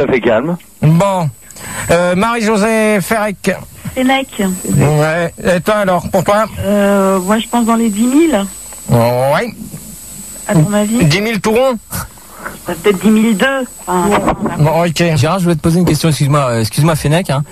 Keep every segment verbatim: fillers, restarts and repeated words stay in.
Ça fait calme. Bon. Euh, Marie-Josée Ferrec. Fennec. Ouais. Et toi alors, pour toi? Euh, moi je pense dans les dix mille. Ouais. À ton avis? dix mille tout rond? Peut-être dix mille deux. Enfin, bon, ok. Gérard, je voulais te poser une question, excuse-moi, excuse-moi Fennec. Hein.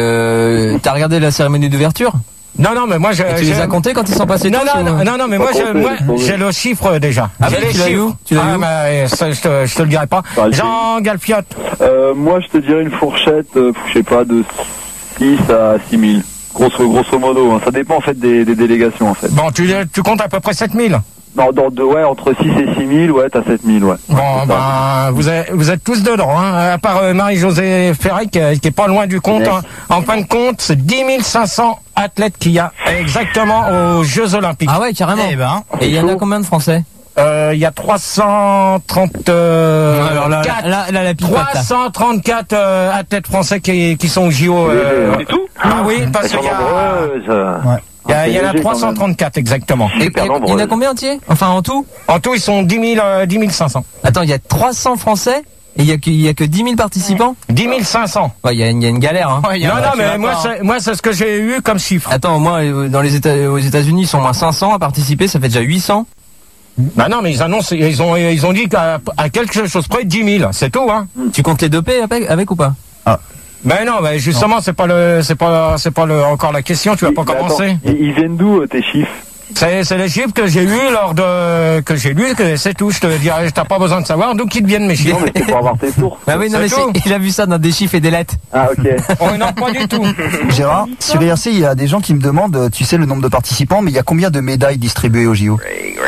Euh, T'as regardé la cérémonie d'ouverture? Non, non, mais moi je. Et tu les as comptés quand ils sont passés? Non, tous, non, ou... non, non, non, mais moi, je, moi j'ai le chiffre déjà. Ah oui, tu l'as eu où? Tu l'as ah, eu où? mais ça, je, te, je te le dirai pas. Bah, Jean Galfiotte. Euh, moi, je te dirais une fourchette, euh, je sais pas, de six à six mille. Grosso, grosso modo. Hein. Ça dépend en fait des, des délégations en fait. Bon, tu, tu comptes à peu près sept mille? Non, dans de, ouais, entre six et six mille, ouais, t'as sept mille, ouais. Bon, ouais, ben, vous êtes, vous êtes tous dedans, hein, à part euh, Marie-Josée Ferrec, euh, qui est pas loin du compte. Hein. En fin de compte, c'est dix mille cinq cents athlètes qu'il y a exactement aux Jeux Olympiques. Ah ouais, carrément. Eh ben, et il y en a combien de Français? Euh, il y a trois cent trente, euh, alors là, là, là, là, la pipote, trois cent trente-quatre euh, athlètes français qui, qui sont aux J O. Euh, c'est tout? Ah oui, parce qu'il y a... Ouais. Il y, a, il y en a trois cent trente-quatre exactement. Et il y en a combien entiers? Enfin en tout? En tout ils sont dix mille cinq cents. Attends, il y a trois cents Français et il y a que, il y a que dix mille participants? dix mille cinq cents. Ouais, il y a une, il y a une galère. Hein. Ouais, non, non, mais moi, c'est, moi c'est ce que j'ai eu comme chiffre. Attends, moi dans les États, aux États-Unis ils sont moins cinq cents à participer, ça fait déjà huit cents. Bah non, mais ils annoncent, ils ont, ils ont dit qu'à à quelque chose près dix mille, c'est tout, hein. Tu comptes les dopés avec, avec ou pas? Ah. Ben non, ben justement, c'est pas le, c'est pas, c'est pas le, encore la question. Tu vas pas commencer. Attends, ils viennent d'où tes chiffres? C'est, c'est les chiffres que j'ai eu lors de, que j'ai lu, que c'est tout. Je te dirais, t'as pas besoin de savoir d'où qu'ils viennent mes chiffres. Non, mais c'est pour avoir tes sources. Bah oui, non, mais c'est, il a vu ça dans des chiffres et des lettres. Ah, ok. Oh, non, pas du tout. Gérard, sur I R C, il y a des gens qui me demandent, tu sais le nombre de participants, mais il y a combien de médailles distribuées au J O?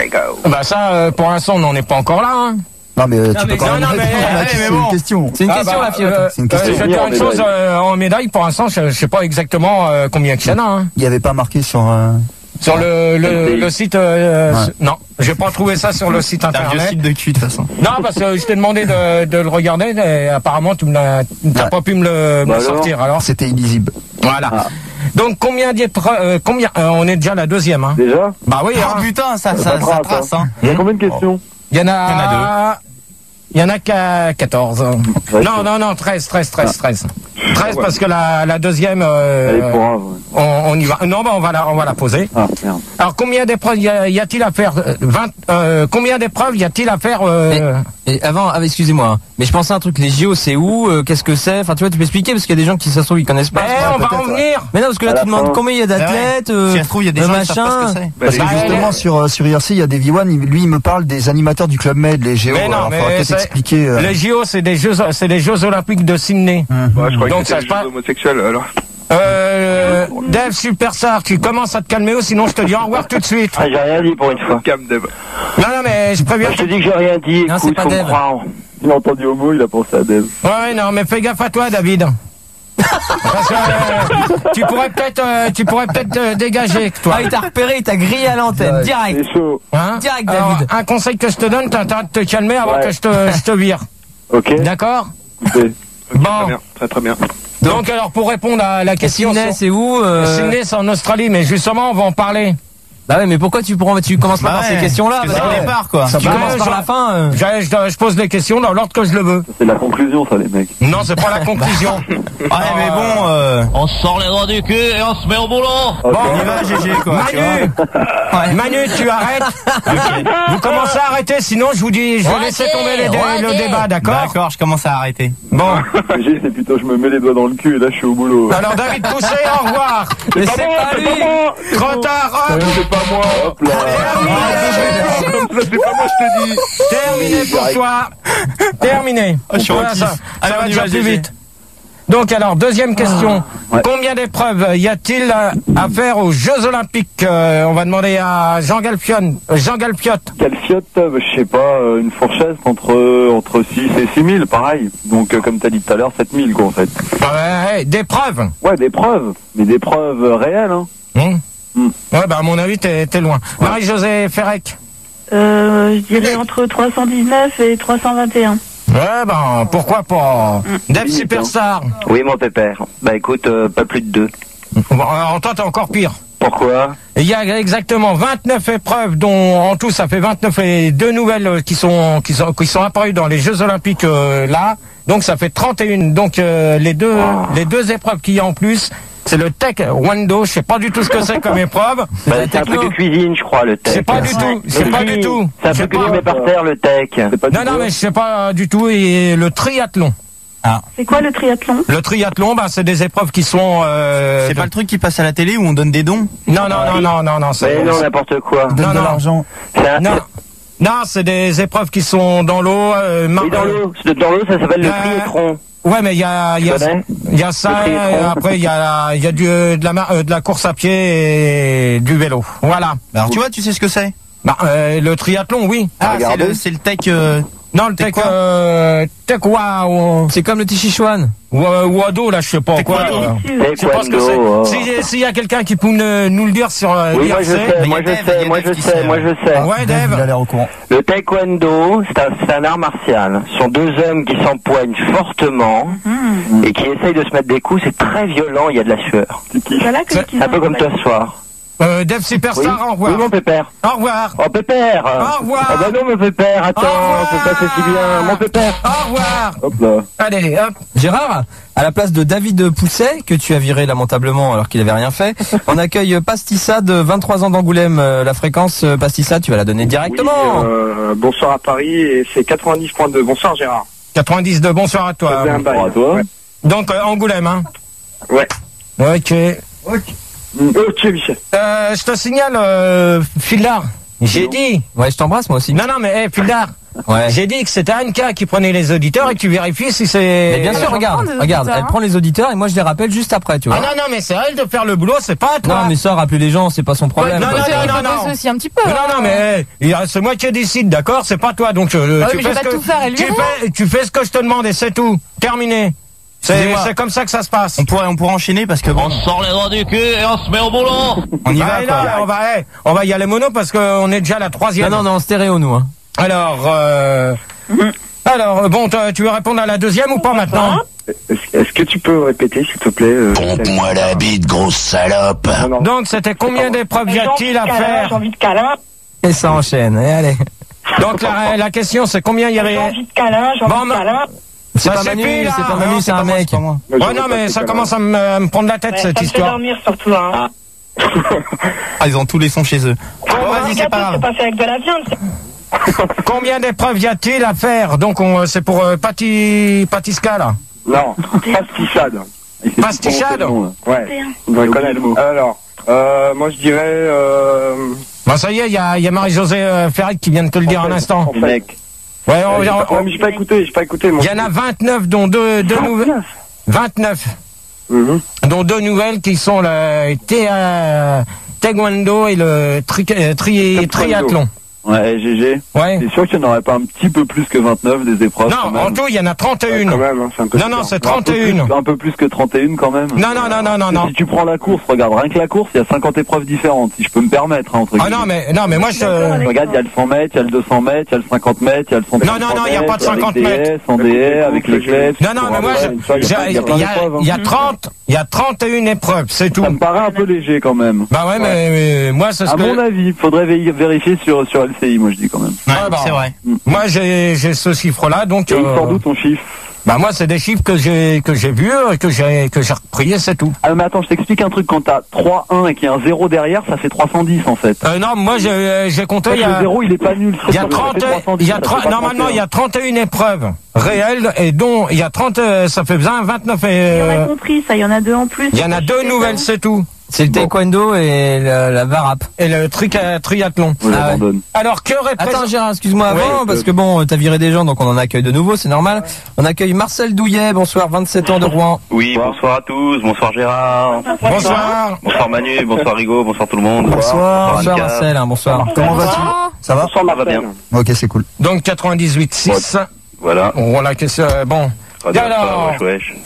Bah ça, euh, pour l'instant, on n'en est pas encore là, hein. Non mais euh, tu non, peux mais quand non, même non, mais, répondre, là, allez, c'est mais une bon. question. C'est une Ah question bah, la fiotte. euh, C'est une question. Euh, je vais dire une chose euh, en médaille, pour l'instant, je, je sais pas exactement euh, combien il y en a. Hein. Il n'y avait pas marqué sur... Euh... Sur le, le, le site... Euh, ouais. Non, j'ai pas trouvé ça sur le site internet. C'est un vieux site de cul de toute façon. Non, parce que je t'ai demandé de, de le regarder et apparemment tu n'as ouais. pas pu me le, bah me sortir. Alors c'était illisible. Voilà. Ah. Donc combien d'épreuves euh, combien euh, on est déjà la deuxième. Hein. Déjà? Bah oui. Oh hein. putain, ça, ça, ça, ça trace. Hein. Il y a combien de questions? Il y en a... Il y en a deux. Il y en a qu'à quatorze. Ouais, non, non, non, treize, treize, treize, treize. treize parce que la, la deuxième, euh, Elle est pour un, ouais. on, on y va. Non, bah on va la, on va la poser. Ah, merde. Alors combien d'épreuves y, a, y a-t-il à faire vingt, euh, combien d'épreuves y a-t-il à faire euh... Et avant, ah, excusez-moi, hein, mais je pensais à un truc, les J O c'est où, euh, qu'est-ce que c'est, enfin tu vois, tu peux expliquer parce qu'il y a des gens qui ça se trouve ils connaissent pas. Mais on va en venir. Ouais. Mais non parce que là tu demandes combien il y a d'athlètes, ouais. euh, si ça se trouve il y a des gens qui savent pas ce que c'est. Parce que justement sur euh, sur I R C il y a des V un, lui il me parle des animateurs du Club Med, les G O. Mais non, alors mais faudra peut-être expliquer. Euh... Les J O c'est des jeux, c'est les Jeux Olympiques de Sydney. Mmh. Ouais, je crois donc que c'est des jeux homosexuels alors. Euh, Dave Superstar, tu commences à te calmer ou sinon je te dis au revoir tout de suite. Ah, j'ai rien dit pour une fois. Calme, Dave. Non, non, mais je préviens. Je te dis que j'ai rien dit. Non, c'est pas Dave. Il a entendu homo, il a pensé à Dave. Ouais, non, mais fais gaffe à toi, David. Parce que euh, tu pourrais peut-être, euh, tu pourrais peut-être euh, dégager, toi. Ah, il t'a repéré, il t'a grillé à l'antenne, ouais, direct. C'est chaud. Hein direct, Alors, David. un conseil que je te donne, t'as intérêt de te calmer avant ouais. que je te, je te vire. Ok. D'accord. Okay. Bon. Très bien, très très bien. Donc, Donc alors pour répondre à la question, Sydney, c'est où euh... Sydney, c'est en Australie, mais justement, on va en parler. Bah ouais, mais pourquoi tu prends, tu commences pas bah par ouais, ces questions-là? Parce que c'est le départ, quoi. Si tu bah commences ouais, par je, la fin. Euh... Je, je, je pose les questions dans l'ordre que je le veux. C'est la conclusion, ça, les mecs. Non, c'est pas la conclusion. Ouais, mais bon, euh... on sort les doigts du cul et on se met au boulot. Bon, on y va, G G, quoi. Manu, ouais. Manu, tu arrêtes. Okay. Vous commencez à arrêter, sinon je vous dis, je vais ouais, laisser tomber les dé ouais, le débat, d'accord? D'accord, je commence à arrêter. Bon. G, c'est plutôt, je me mets les doigts dans le cul et là, je suis au boulot. Alors, David Pousset, au revoir. Mais c'est pas lui. Trop tard, hop. C'est pas moi. Hop là. C'est pas moi, je te dis. Terminé pour toi. Terminé. Ah, je suis voilà, en ça, kiff. ça Allez, va on y déjà va, plus G G. vite. Donc alors, deuxième question. Ouais. Combien d'épreuves y a-t-il à faire aux Jeux Olympiques? euh, On va demander à Jean Galfiotte. Jean Galfiotte. Galfiotte, euh, je sais pas, euh, une fourchette entre entre six et six mille, pareil. Donc, euh, comme t'as dit tout à l'heure, sept mille, quoi, en fait. Ouais, des preuves. Ouais, des preuves. Mais des preuves euh, réelles, hein. Hum. Mm. Ouais, bah à mon avis, t'es, t'es loin. Ouais. Marie-Josée Ferrec. Euh, je dirais entre trois cent dix-neuf et trois cent vingt et un. Ouais, ben, pourquoi pas. Mm. Dave Superstar. Oui, mon pépère. Bah écoute, euh, pas plus de deux. Bon, alors toi, t'es encore pire. Pourquoi? Il y a exactement vingt-neuf épreuves, dont en tout ça fait vingt-neuf et deux nouvelles qui sont qui sont qui sont apparues dans les Jeux Olympiques euh, là. Donc ça fait trente et un. Donc euh, les deux oh. les deux épreuves qu'il y a en plus, c'est le taekwondo. Je sais pas du tout ce que c'est comme épreuve. Bah, c'est un truc de cuisine, je crois, le tech. C'est pas du tout. C'est pas du tout. C'est un peu que tu mets par terre, le tech. Non, non, mais je sais pas du tout. Et le triathlon. Ah. C'est quoi le triathlon? Le triathlon, bah, c'est des épreuves qui sont... Euh, c'est de... pas le truc qui passe à la télé où on donne des dons? Non, non, non, non, non, non. Mais non, n'importe quoi. On donne non, de non. l'argent. Un... Non, non, c'est des épreuves qui sont dans l'eau. Euh, oui, dans l'eau. Dans l'eau, ça s'appelle le euh, triathlon. Ouais, mais il y a, il y a, il y a ça, et après il y a, il y a du, de la, euh, de la course à pied et du vélo. Voilà. Alors tu vois, tu sais ce que c'est? Bah, euh, le triathlon, oui. Ah, c'est le, c'est le tech. Euh... Non, le tech, euh, tech wow. C'est comme le Tichichuan. Ou, euh, Wado, là, je sais pas quoi. Je sais pas ce que c'est. Oh. S'il si y a quelqu'un qui peut nous, nous le dire sur euh, oui, moi je sais, moi je sais, moi je sais, moi je sais. Ouais, Dave. Il a l'air au courant. Le taekwondo, c'est un, c'est un art martial. Ce sont deux hommes qui s'empoignent fortement mmh. et qui essayent de se mettre des coups. C'est très violent, il y a de la sueur. C'est un peu comme toi ce soir. Euh, Dave Superstar, oui. au revoir. Oui, mon pépère. Au revoir. Oh, pépère. Au revoir. Oh, bah non, mon pépère, attends, c'est pas si bien. Mon pépère. Au revoir. Hop là. Allez, hop. Gérard, à la place de David Pousset, que tu as viré lamentablement alors qu'il avait rien fait, on accueille Pastissa de vingt-trois ans d'Angoulême. La fréquence Pastissa, tu vas la donner directement. Oui, euh, bonsoir à Paris et c'est quatre-vingt-dix point deux. Bonsoir Gérard. quatre-vingt-dix de bonsoir à toi. Bonsoir à toi. Ouais. Donc, euh, Angoulême, hein. Ouais. Ok. Ok. Ok, Michel. Euh, je te signale, euh, Fildar, j'ai dit... Ouais, je t'embrasse moi aussi. Non, non, mais hey, Fildar, ouais. J'ai dit que c'était Anka qui prenait les auditeurs et que tu vérifies si c'est... Mais bien sûr, regarde, regarde, elle prend les auditeurs et moi je les rappelle juste après, tu vois. Ah non, non, mais c'est à elle de faire le boulot, c'est pas à toi. Non, mais ça, rappeler les gens, c'est pas son problème. Ouais, non, non, non, non, non. aussi un petit peu. Non, non, mais hey, c'est moi qui décide, d'accord? C'est pas toi, donc euh, ah tu, oui, fais je vais ce pas que, tout faire, elle tu, fais, tu fais ce que je te demande et c'est tout. Terminé. C'est comme ça que ça se passe. On pourrait, on pourrait enchaîner parce que bon. On sort les doigts du cul et on se met au boulot. On y bah, va, là, quoi. on va, hey, on va y aller mono parce qu'on est déjà à la troisième. Non, non, non, en stéréo, nous, hein. Alors, euh, alors, bon, tu veux répondre à la deuxième ou pas maintenant? Est-ce est que tu peux répéter, s'il te plaît euh, Pompe-moi la bite, grosse salope. non, non. Donc, c'était combien d'épreuves y a-t-il à faire? J'ai envie de câlin. Et ça enchaîne, et allez. Donc, la, la question, c'est combien il y avait? J'ai envie de câlin, j'ai envie Bon, de câlin. C'est Ça pas Manu, suffit, là. c'est pas Manu, Non, c'est un mec. Moi, Ouais, j'aurais non, pas mais fait ça câlin. commence à me, à me prendre la tête, Ouais, cette ça me fait histoire. dormir surtout, hein. Ah, ils ont tous les sons chez eux. Bon, Bon, vas-y, c'est pas grave. c'est pas fait avec de la viande. Combien d'épreuves y a-t-il à faire? Donc, on, c'est pour euh, Pati, Patiska, là. Non, pastissade. Pastichade? Ouais, on devrait connaître le mot. Alors, euh, moi je dirais... Euh, Bon, ça y est, il y a, y a Marie-Josée euh, Ferret qui vient de te le dire à l'instant. en fait. Mec. Ouais, on, Euh, j'ai on- pas- ouais, mais j'ai pas écouté, j'ai pas écouté. il y en a vingt-neuf, dont deux, deux nouvelles. vingt-neuf. Mhm. Dont deux nouvelles qui sont le thé, euh, taekwondo et le tri, euh, tri, Taekwondo. triathlon. Ouais, G G. Ouais. C'est sûr qu'il n'y en aurait pas un petit peu plus que vingt-neuf des épreuves. quand Non, même. en tout, il y en a trente et Ouais, quand un. même, hein, c'est un peu Non, non, bizarre. c'est Un peu trente et plus- un. Un peu plus que trente et un quand même. Non, non, non, non, non, non. Si tu prends la course, regarde, rien que la course, il y a cinquante épreuves différentes, si je peux me permettre, hein, entre Ah non, mais, non, mais moi, je... Regarde, il y a le cent mètres, il y a le deux cents mètres, il y a le cinquante mètres, il y a le cent Non, non, non, il y a pas de cinquante mètres. Avec des S, en D S, avec les clés. Non, non, mais moi, je- il y a il y plein a, d'épreuves, il y a hein. trente, il y a trente et une épreuves, c'est tout. Ça me paraît un peu léger quand même. Bah ouais, mais, mais moi, c'est ce À mon que... avis, faudrait vé- vérifier sur, sur L C I, moi je dis quand même. Ouais, Ah, bah. c'est vrai. Moi, j'ai, j'ai ce chiffre-là, donc... Et euh, sans doute ton chiffre. Bah moi, c'est des chiffres que j'ai que j'ai vus, et que j'ai que j'ai repris, et c'est tout. Ah mais attends, je t'explique un truc, quand t'as trois un et qu'il y a un zéro derrière, ça fait trois cent dix en fait. Euh, non, moi, j'ai j'ai compté... En Il fait, y le a... zéro, il est pas nul. Il y a trente, il y a trente, normalement, il y a trente et une épreuves réelles, et dont il y a trente, euh, ça fait vingt-neuf et... On a euh, compris, ça, il y en a deux en plus. Il y en a deux nouvelles, c'est tout. C'est le taekwondo et la, la varap. Et le tri triathlon. On l'abandonne. Alors, que représente... Attends, Gérard, excuse-moi avant, Ouais, parce euh, que bon, t'as viré des gens, donc on en accueille de nouveau, c'est normal. On accueille Marcel Douillet, bonsoir, vingt-sept ans de Rouen. Oui, bonsoir à tous, bonsoir Gérard. Bonsoir. Bonsoir Manu, bonsoir Rigo, bonsoir tout le monde. Bonsoir. Bonsoir Anka. Marcel, hein, bonsoir. Comment vas-tu? Ça va? Ça va bien. Ok, c'est cool. Donc, quatre-vingt-dix-huit six. Voilà. Voilà, qu'est-ce que... Bon... Alors, que,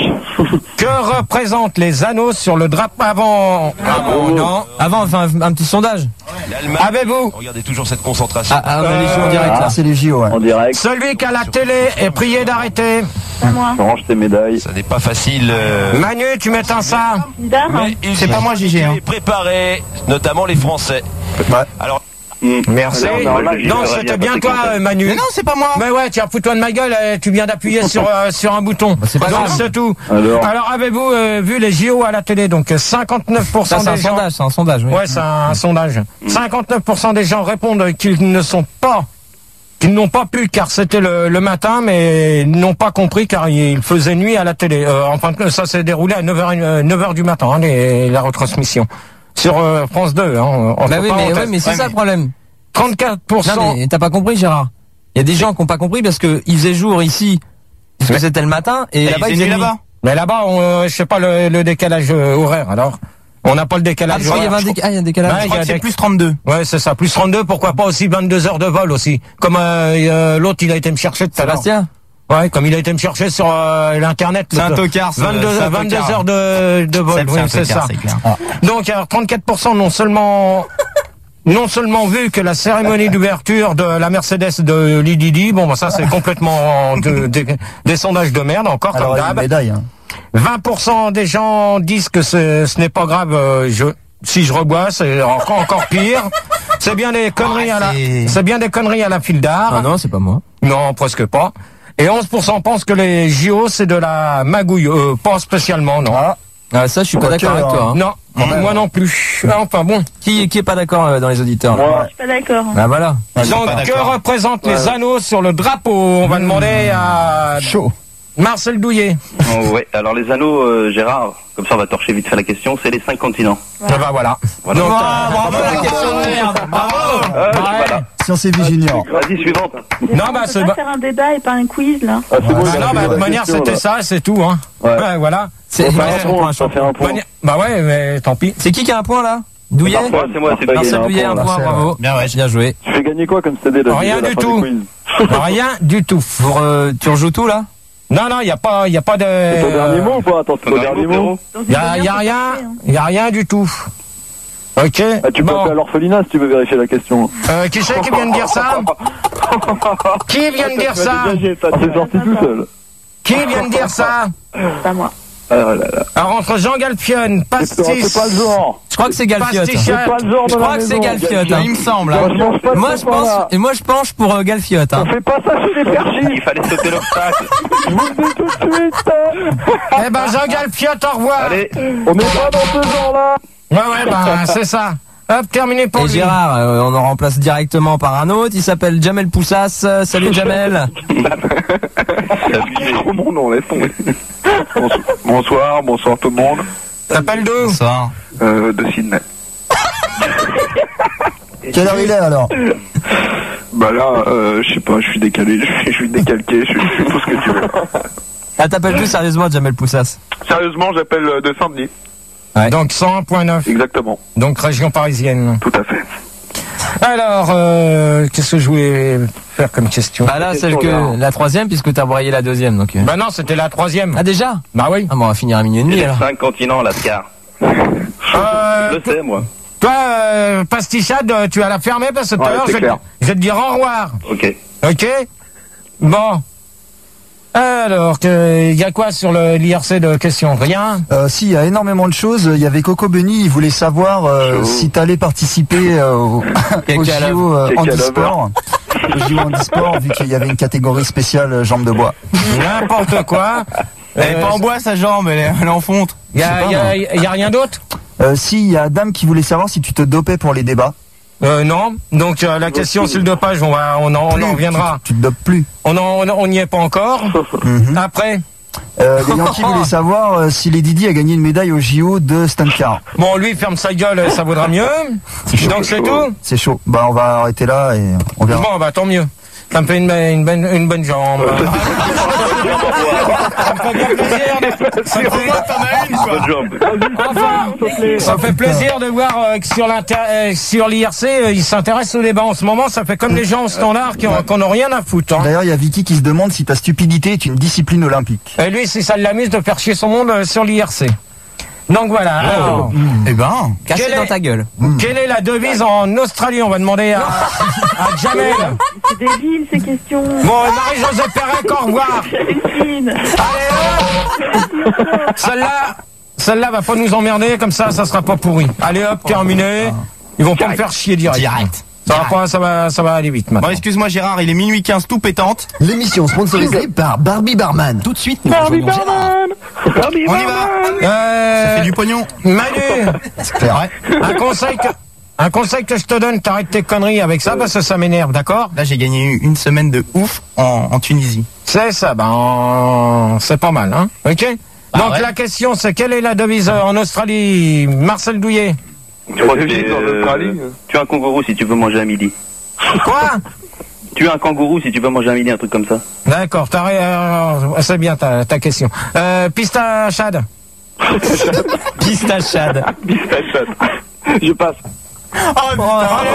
re- que représentent les anneaux sur le drapeau avant, avant, non, avant, enfin, un, un petit sondage. Avez-vous? Regardez toujours cette concentration. Ah, ah on a les J O en direct, là. Ah, c'est les J O, ouais. En direct. Celui qui a la télé est prié d'arrêter. Moi. Range tes médailles. Ça n'est pas facile. Euh... Manu, tu m'éteins ça? C'est pas moi, Gigi. Hein. Préparé, notamment les Français. Ouais. Alors. Merci. Alors, non, Non, c'était bien toi, euh, Manu. Mais non, c'est pas moi. Mais ouais, tiens, fous-toi de ma gueule, euh, tu viens d'appuyer sur, euh, sur un bouton. Bah, c'est pas Donc grave. c'est tout. Alors, Alors avez-vous euh, vu les J O à la télé? Donc euh, cinquante-neuf pour cent Ça, c'est un des gens... sondage, c'est un sondage, oui. Ouais, c'est un, un sondage. cinquante-neuf pour cent des gens répondent qu'ils ne sont pas, qu'ils n'ont pas pu car c'était le, le matin, mais n'ont pas compris car il faisait nuit à la télé. Euh, enfin, ça s'est déroulé à neuf heures, euh, neuf heures du matin, hein, les, la retransmission. Sur euh, France deux, hein. Entre Bah oui, mais, parenthèses. ouais, mais c'est Ouais, ça mais- le problème. trente-quatre pour cent. Non, mais t'as pas compris, Gérard. Il y a des gens qui ont pas compris parce que il faisait jour ici, parce que c'était le matin, et Et là-bas il il faisait faisait nuit nuit. là-bas. Mais là-bas, on, euh, je sais pas le, le décalage euh, horaire, alors. On n'a pas le Ah, décalage parce qu'il y horaire. avait un, déca- ah, il y a un décalage. Ouais, Je il y crois a que c'est des- plus trente-deux. Ouais, c'est ça. Plus trente-deux, pourquoi pas aussi vingt-deux heures de vol aussi. Comme euh, euh, l'autre, il a été me chercher tout à l'heure. Sébastien. Ouais, comme il a été me chercher sur euh, l'internet. C'est un le- tocard, ça, vingt-deux, c'est un vingt-deux tocard. heures de, de vol, C'est oui, un c'est tocard, ça. c'est clair. Donc, alors, trente-quatre pour cent non seulement, non seulement vu que la cérémonie d'ouverture de la Mercedes de Lididi, bon, bah, ça, c'est complètement de- de- des sondages de merde, encore, Alors, comme il y a une d'hab. médaille, hein. vingt pour cent des gens disent que ce, ce n'est pas grave, euh, je, si je rebois, c'est encore, encore pire. C'est bien des conneries à la, c'est- c'est bien des conneries à la file d'art. Ah non, c'est pas moi. Non, presque pas. Et onze pour cent pensent que les J O, c'est de la magouille. Euh, pas spécialement, non. Ah, ça, je suis pas Quoique, d'accord avec toi. Hein. Non, moi non plus. Enfin bon. Qui, qui est pas d'accord euh, dans les auditeurs là? Je suis pas d'accord. Bah voilà. Donc, que représentent les anneaux sur le drapeau? On va demander à Chaud. Marcel Douillet. Oh, ouais, alors les anneaux, euh, Gérard, comme ça on va torcher vite fait la question, c'est les cinq continents. Ah bah voilà. Voilà. Donc, Ah, bravo la question de merde. Bravo. Ah, je suis ouais. pas là. Sciences et vie junior. Vas-y, suivante. Non, bah on c'est peut bah, pas faire un débat et pas un quiz là. ah, c'est bon, bah il a non, fait bah, la de toute manière, question, c'était là. ça, c'est tout, hein. Ouais. Ouais, voilà. C'est On fait Ouais, un point, on va faire un point. Mani- Bah ouais, mais tant pis. c'est qui qui a un point là? Douillet. Ouais, c'est moi, c'est Parfait. Marcel il y a un Douillet, un point, point, là, c'est- bravo. Bien, ouais. Bien joué. Tu fais gagner quoi comme c'était de Rien du tout. Rien du tout. Pour, euh, tu rejoues tout là? Non, non, il n'y a pas, il y a pas de. C'est ton dernier mot ou pas? Attends, c'est ton dernier mot. Il y a, y a rien, il y a rien du tout. Ok. Ah, tu peux Bon. appeler à l'orphelinat si tu veux vérifier la question. Euh, qui c'est qui vient de dire ça? Qui vient de dire ça? Ah, c'est sorti tout seul. Qui vient de dire ça? C'est pas moi. Ah là là. Alors entre Jean Galfionne, C'est pas Pastis, c'est pas le genre. Je crois que c'est Galfiote. Pastis, C'est pas le genre de Je la crois que c'est maison. Galfiote. hein. Il me semble. Moi, Hein. je mange pas de Moi ce je pense, pain-là. et moi je penche pour euh, Galfiote. Hein. On fait pas ça chez les perchis. Il fallait sauter l'obstacle. Je vous le dis tout de suite. eh ben Jean Galfiote, au revoir. Allez, On n'est pas dans ce genre-là. Ouais, ouais, ben c'est ça. Hop, terminé pour Et lui. Gérard, euh, on en remplace directement par un autre. Il s'appelle Jamel Poussas. Euh, Salut Jamel. Oh mon nom, laisse tomber. Bonsoir, bonsoir tout le monde. T'appelles d'où? Bonsoir. Euh, de Sydney. Quelle heure il est alors? Bah là, euh, je sais pas, je suis décalé, je suis, je suis décalqué, je suis, je suis tout ce que tu veux. Ah, t'appelles d'où sérieusement Jamel Poussas? Sérieusement, j'appelle euh, de Saint-Denis. Donc cent un virgule neuf. Exactement, Donc région parisienne. tout à fait. Alors, euh, qu'est-ce que je voulais faire comme question? Bah là, celle que la troisième puisque t'as broyé la deuxième donc. euh. Bah non, c'était la troisième. Ah déjà? Bah oui. Ah bon, on va finir à minuit et c'est demi les alors. cinq continents, Lascar. Euh, Je le sais, moi. Toi, euh, Pastichade, euh, tu vas la fermer parce que tout à Ouais, l'heure, c'est je, vais te- clair. je vais te dire au revoir. Ok. Ok? Bon. Alors, il y a quoi sur le l'I R C de questions? Rien? Euh, si, il y a énormément de choses. Il y avait Coco Bunny, il voulait savoir euh, si t'allais participer euh, au, au J O euh, Quel handisport. Au J O handisport, vu qu'il y avait une catégorie spéciale euh, jambes de bois. N'importe quoi. Elle est pas en bois sa jambe, elle est, elle est en fonte. Il y a, y a- y a rien d'autre? Euh, si, il y a Adam qui voulait savoir si tu te dopais pour les débats. Euh, non. Donc euh, la question sur le dopage, on va, on en, on en reviendra. Tu te dopes plus. On en, on n'y est pas encore. Mhm. Après. Euh, les Yankees voulaient savoir euh, si les Didi a gagné une médaille au J O de stunt car. Bon, lui ferme sa gueule, ça vaudra mieux. Donc c'est tout. C'est chaud. Bah on va arrêter là et on verra. Bon, bah tant mieux. Ça me fait une, une, bonne, une bonne jambe. Ça me fait bien plaisir de... Ça me fait... t'en as une, quoi. Enfin, ça fait plaisir de voir euh, que sur l'inter... euh, sur l'I R C, euh, ils s'intéressent au débat. En ce moment, ça fait comme les gens au standard qui ont, qui en ont rien à foutre. Hein. D'ailleurs, il y a Vicky qui se demande si ta stupidité est une discipline olympique. Et lui, si ça l'amuse de faire chier son monde euh, sur l'I R C. Donc voilà. Alors, mmh. Eh ben, caché dans ta gueule. Mmh. Quelle est la devise en Australie? On va demander à, à Jamel. C'est débile ces questions. Bon, Marie-Josée Pérec, au revoir. Allez, hop. Celle-là, celle-là va pas nous emmerder, comme ça, ça sera pas pourri. Allez hop, terminé. Ils vont pas me faire chier direct. Direct. Ça va, pas, ça, va, ça va aller vite maintenant. Bon, excuse-moi Gérard, il est minuit quinze tout pétante. L'émission sponsorisée par Barbie Barman. Tout de suite, nous Barbie rejoignons Barman. Barbie On y va. Euh, Ça fait du pognon. Manu, C'est clair. un conseil que... Un conseil que je te donne, t'arrêtes tes conneries avec ça parce que ça m'énerve, d'accord? Là, j'ai gagné une semaine de ouf en, en Tunisie. C'est ça, ben, c'est pas mal, hein? Ok? Bah Donc ouais. la question, c'est quelle est la devise en Australie? Marcel Douillet. Tu crois que c'est, euh, tu es un kangourou si tu veux manger à midi. Quoi? Tu es un kangourou si tu veux manger à midi, un truc comme ça. D'accord, t'as ré- euh, c'est bien ta, ta question. Euh, pistachade. Pistachade. Pistachade. Je passe. Oh, putain. Allez,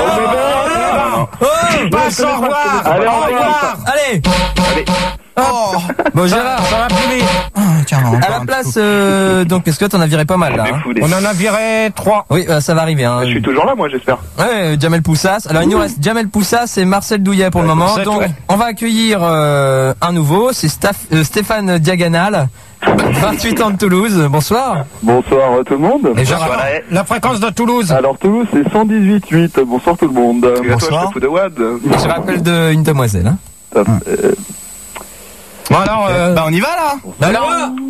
oh, passe, au revoir. Allez, Au on va revoir. Allez. Allez. Oh. Bon Gérard, Ça va plus vite. Ah, tiens, non, à encore la un place, petit coup. euh, donc est-ce que t'en as viré pas mal là hein? On en a viré trois. Oui, bah, ça va arriver. Hein. Je suis toujours là, moi, j'espère. Ouais, Jamel Poussas. Alors il nous reste Jamel Poussas et Marcel Douillet pour le moment. c'est Donc tout. on va accueillir euh, un nouveau, c'est Staph- euh, Stéphane Diagonal, vingt-huit ans de Toulouse. Bonsoir. Bonsoir euh, tout le monde. Et je Voilà. rappelle la fréquence de Toulouse. Alors Toulouse, c'est cent dix-huit virgule huit. Bonsoir tout le monde. Bonsoir. Toi, je te fous de Wad. Je rappelle de une demoiselle. Hein. Top. Euh, Bon alors, euh, Bah, on y va là. alors,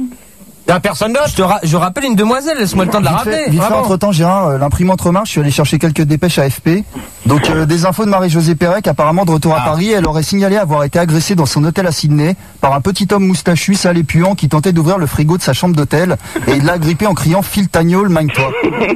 y a personne d'autre. Je te ra- je rappelle une demoiselle, laisse-moi le temps de la Vite rappeler. fait, vite Ah fait bon entre temps, Gérard, euh, l'imprimante remarche, je suis allé chercher quelques dépêches à F P. Donc euh, des infos de Marie-Josée Pérec, apparemment de retour à Ah. Paris, elle aurait signalé avoir été agressée dans son hôtel à Sydney par un petit homme moustachu, sale et puant qui tentait d'ouvrir le frigo de sa chambre d'hôtel et il l'a agrippé en criant Phil Tagnol, magne-toi.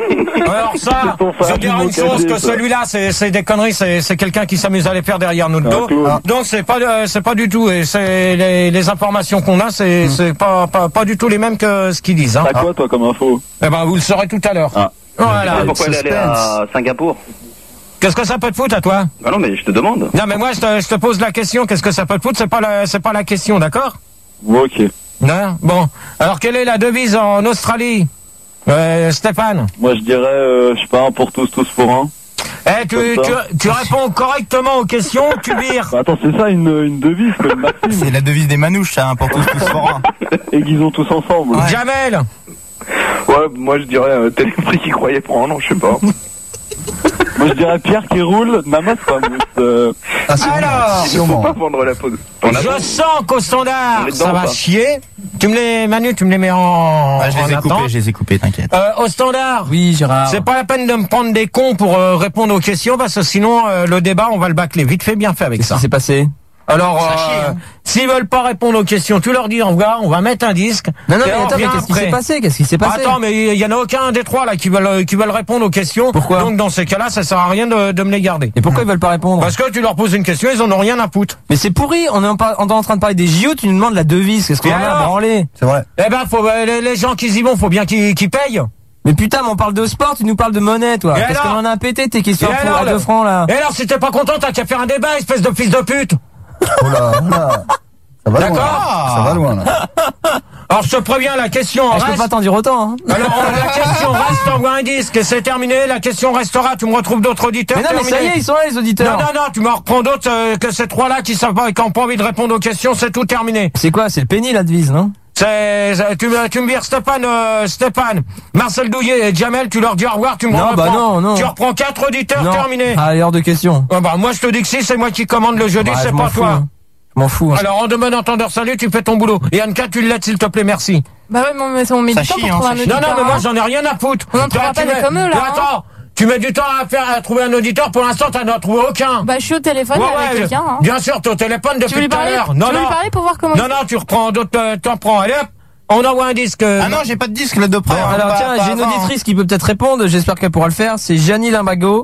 Alors ça, je veux dire une chose, que celui-là, c'est, c'est des conneries, c'est, c'est quelqu'un qui s'amuse à les faire derrière notre dos. Ah. Donc c'est pas, euh, c'est pas du tout, et c'est les, les informations qu'on a, c'est, Mm. c'est pas, pas, pas du tout les mêmes que ce qu'ils disent. Hein. T'as quoi toi comme info? Eh ben vous le saurez tout à l'heure. Ah. Voilà. Pourquoi elle est allée à Singapour? Qu'est-ce que ça peut te foutre à toi? Ah non, mais je te demande. Non mais moi je te, je te pose la question, qu'est-ce que ça peut te foutre? C'est pas la, c'est pas la question, d'accord? Bon, ok. Non. Bon. Alors quelle est la devise en Australie? Euh, Stéphane. Moi, je dirais, euh, je sais pas, un pour tous, tous pour un. Eh, tu, Comme tu, ça. tu réponds correctement aux questions, tu vires. Bah, attends, c'est ça une, une devise, quoi, une maxime. C'est la devise des manouches, ça, hein, pour tous, tous forains. Aiguisons tous ensemble. Ouais. Jamel. Ouais, moi je dirais euh, Téléprix qui croyait prendre un nom, je sais pas. Moi je dirais Pierre qui roule, Namas pas mousse. Euh... Ah, c'est Alors, Il ne faut pas vendre la peau. de- Ton je avance. sens qu'au standard, On est dedans ça ou va pas chier. Tu me les, Manu, tu me les mets en, Ah, je en les ai attente. coupés, je les ai coupés, t'inquiète. Euh, au standard, Oui Gérard. c'est pas la peine de me prendre des cons pour euh, répondre aux questions parce que sinon euh, le débat on va le bâcler vite fait bien fait avec Qu'est-ce ça. qui s'est passé? Alors, Ça euh, chie, hein. s'ils veulent pas répondre aux questions, tu leur dis au revoir, on va mettre un disque. Non non et mais on attends, mais revient qu'est-ce qui après. s'est passé? Qu'est-ce qui s'est passé? Attends, mais il y en a aucun des trois là qui veulent qui veulent répondre aux questions. Pourquoi? Donc dans ces cas-là, ça sert à rien de, de me les garder. Et pourquoi ils veulent pas répondre? Parce que tu leur poses une question, ils en ont rien à foutre. Mais c'est pourri, on est en, par- on est en train de parler des J O, tu nous demandes la devise, qu'est-ce qu'on Et en a à alors branler? C'est vrai. Eh ben, faut, euh, les, les gens qui y vont, faut bien qu'ils qu'ils payent. Mais putain, mais on parle de sport, tu nous parles de monnaie, toi. Et Qu'est-ce alors qu'on en a à péter tes questions Et à alors, à deux le- francs, là? Et alors, si t'es pas content, t'as qu'à faire un débat, espèce de fils de pute. Oh là, oh là. Ça va loin. D'accord. Ça va loin là. Alors, je te préviens, la question Ah, je peux reste. pas t'en dire autant, hein. Alors, la question reste, t'envoies un disque, et c'est terminé, la question restera, tu me retrouves d'autres auditeurs. Mais non, mais terminé. ça y est, ils sont là, les auditeurs. Non, non, non, tu me reprends d'autres euh, que ces trois-là qui savent pas, qui n'ont pas envie de répondre aux questions, c'est tout terminé. C'est quoi? C'est le penny, la devise, non? C'est, c'est- tu me, tu me vires Stéphane, euh, Stéphane, Marcel Douillet et Jamel, tu leur dis au revoir, tu me Non, reprends. bah non, non. Tu reprends quatre auditeurs, Non. terminé. Allez, hors de question. Ah bah, moi, je te dis que si, c'est moi qui commande le jeudi, Bah, c'est je m'en pas fous, toi. hein. Je m'en fous, hein. Alors, en de bon entendeur, salut, tu fais ton boulot. Et Anka, tu le laides, s'il te plaît, merci. Bah ouais, mais on met Ça du temps chie, pour hein, trouver ça un chie. Non, auditeur. non, mais moi, hein. j'en ai rien à foutre. On en Tu- trouvera tu pas des mets- comme eux, là, tu- hein. Attends, tu mets du temps à faire, à trouver un auditeur, pour l'instant, t'en as trouvé aucun. Bah je suis au téléphone Ouais, avec ouais, quelqu'un. Hein. Bien sûr, t'es au téléphone Tu veux depuis lui tout à parler l'heure. Tu Non, veux lui non. parler pour voir comment Non, non, tu reprends d'autres, euh, t'en prends. Allez hop, on envoie un disque. euh, Ah non, j'ai pas de disque là de près. hein, Alors pas- tiens, pas j'ai une avant, hein. auditrice qui peut peut-être répondre, j'espère qu'elle pourra le faire, c'est Gianni Limbago.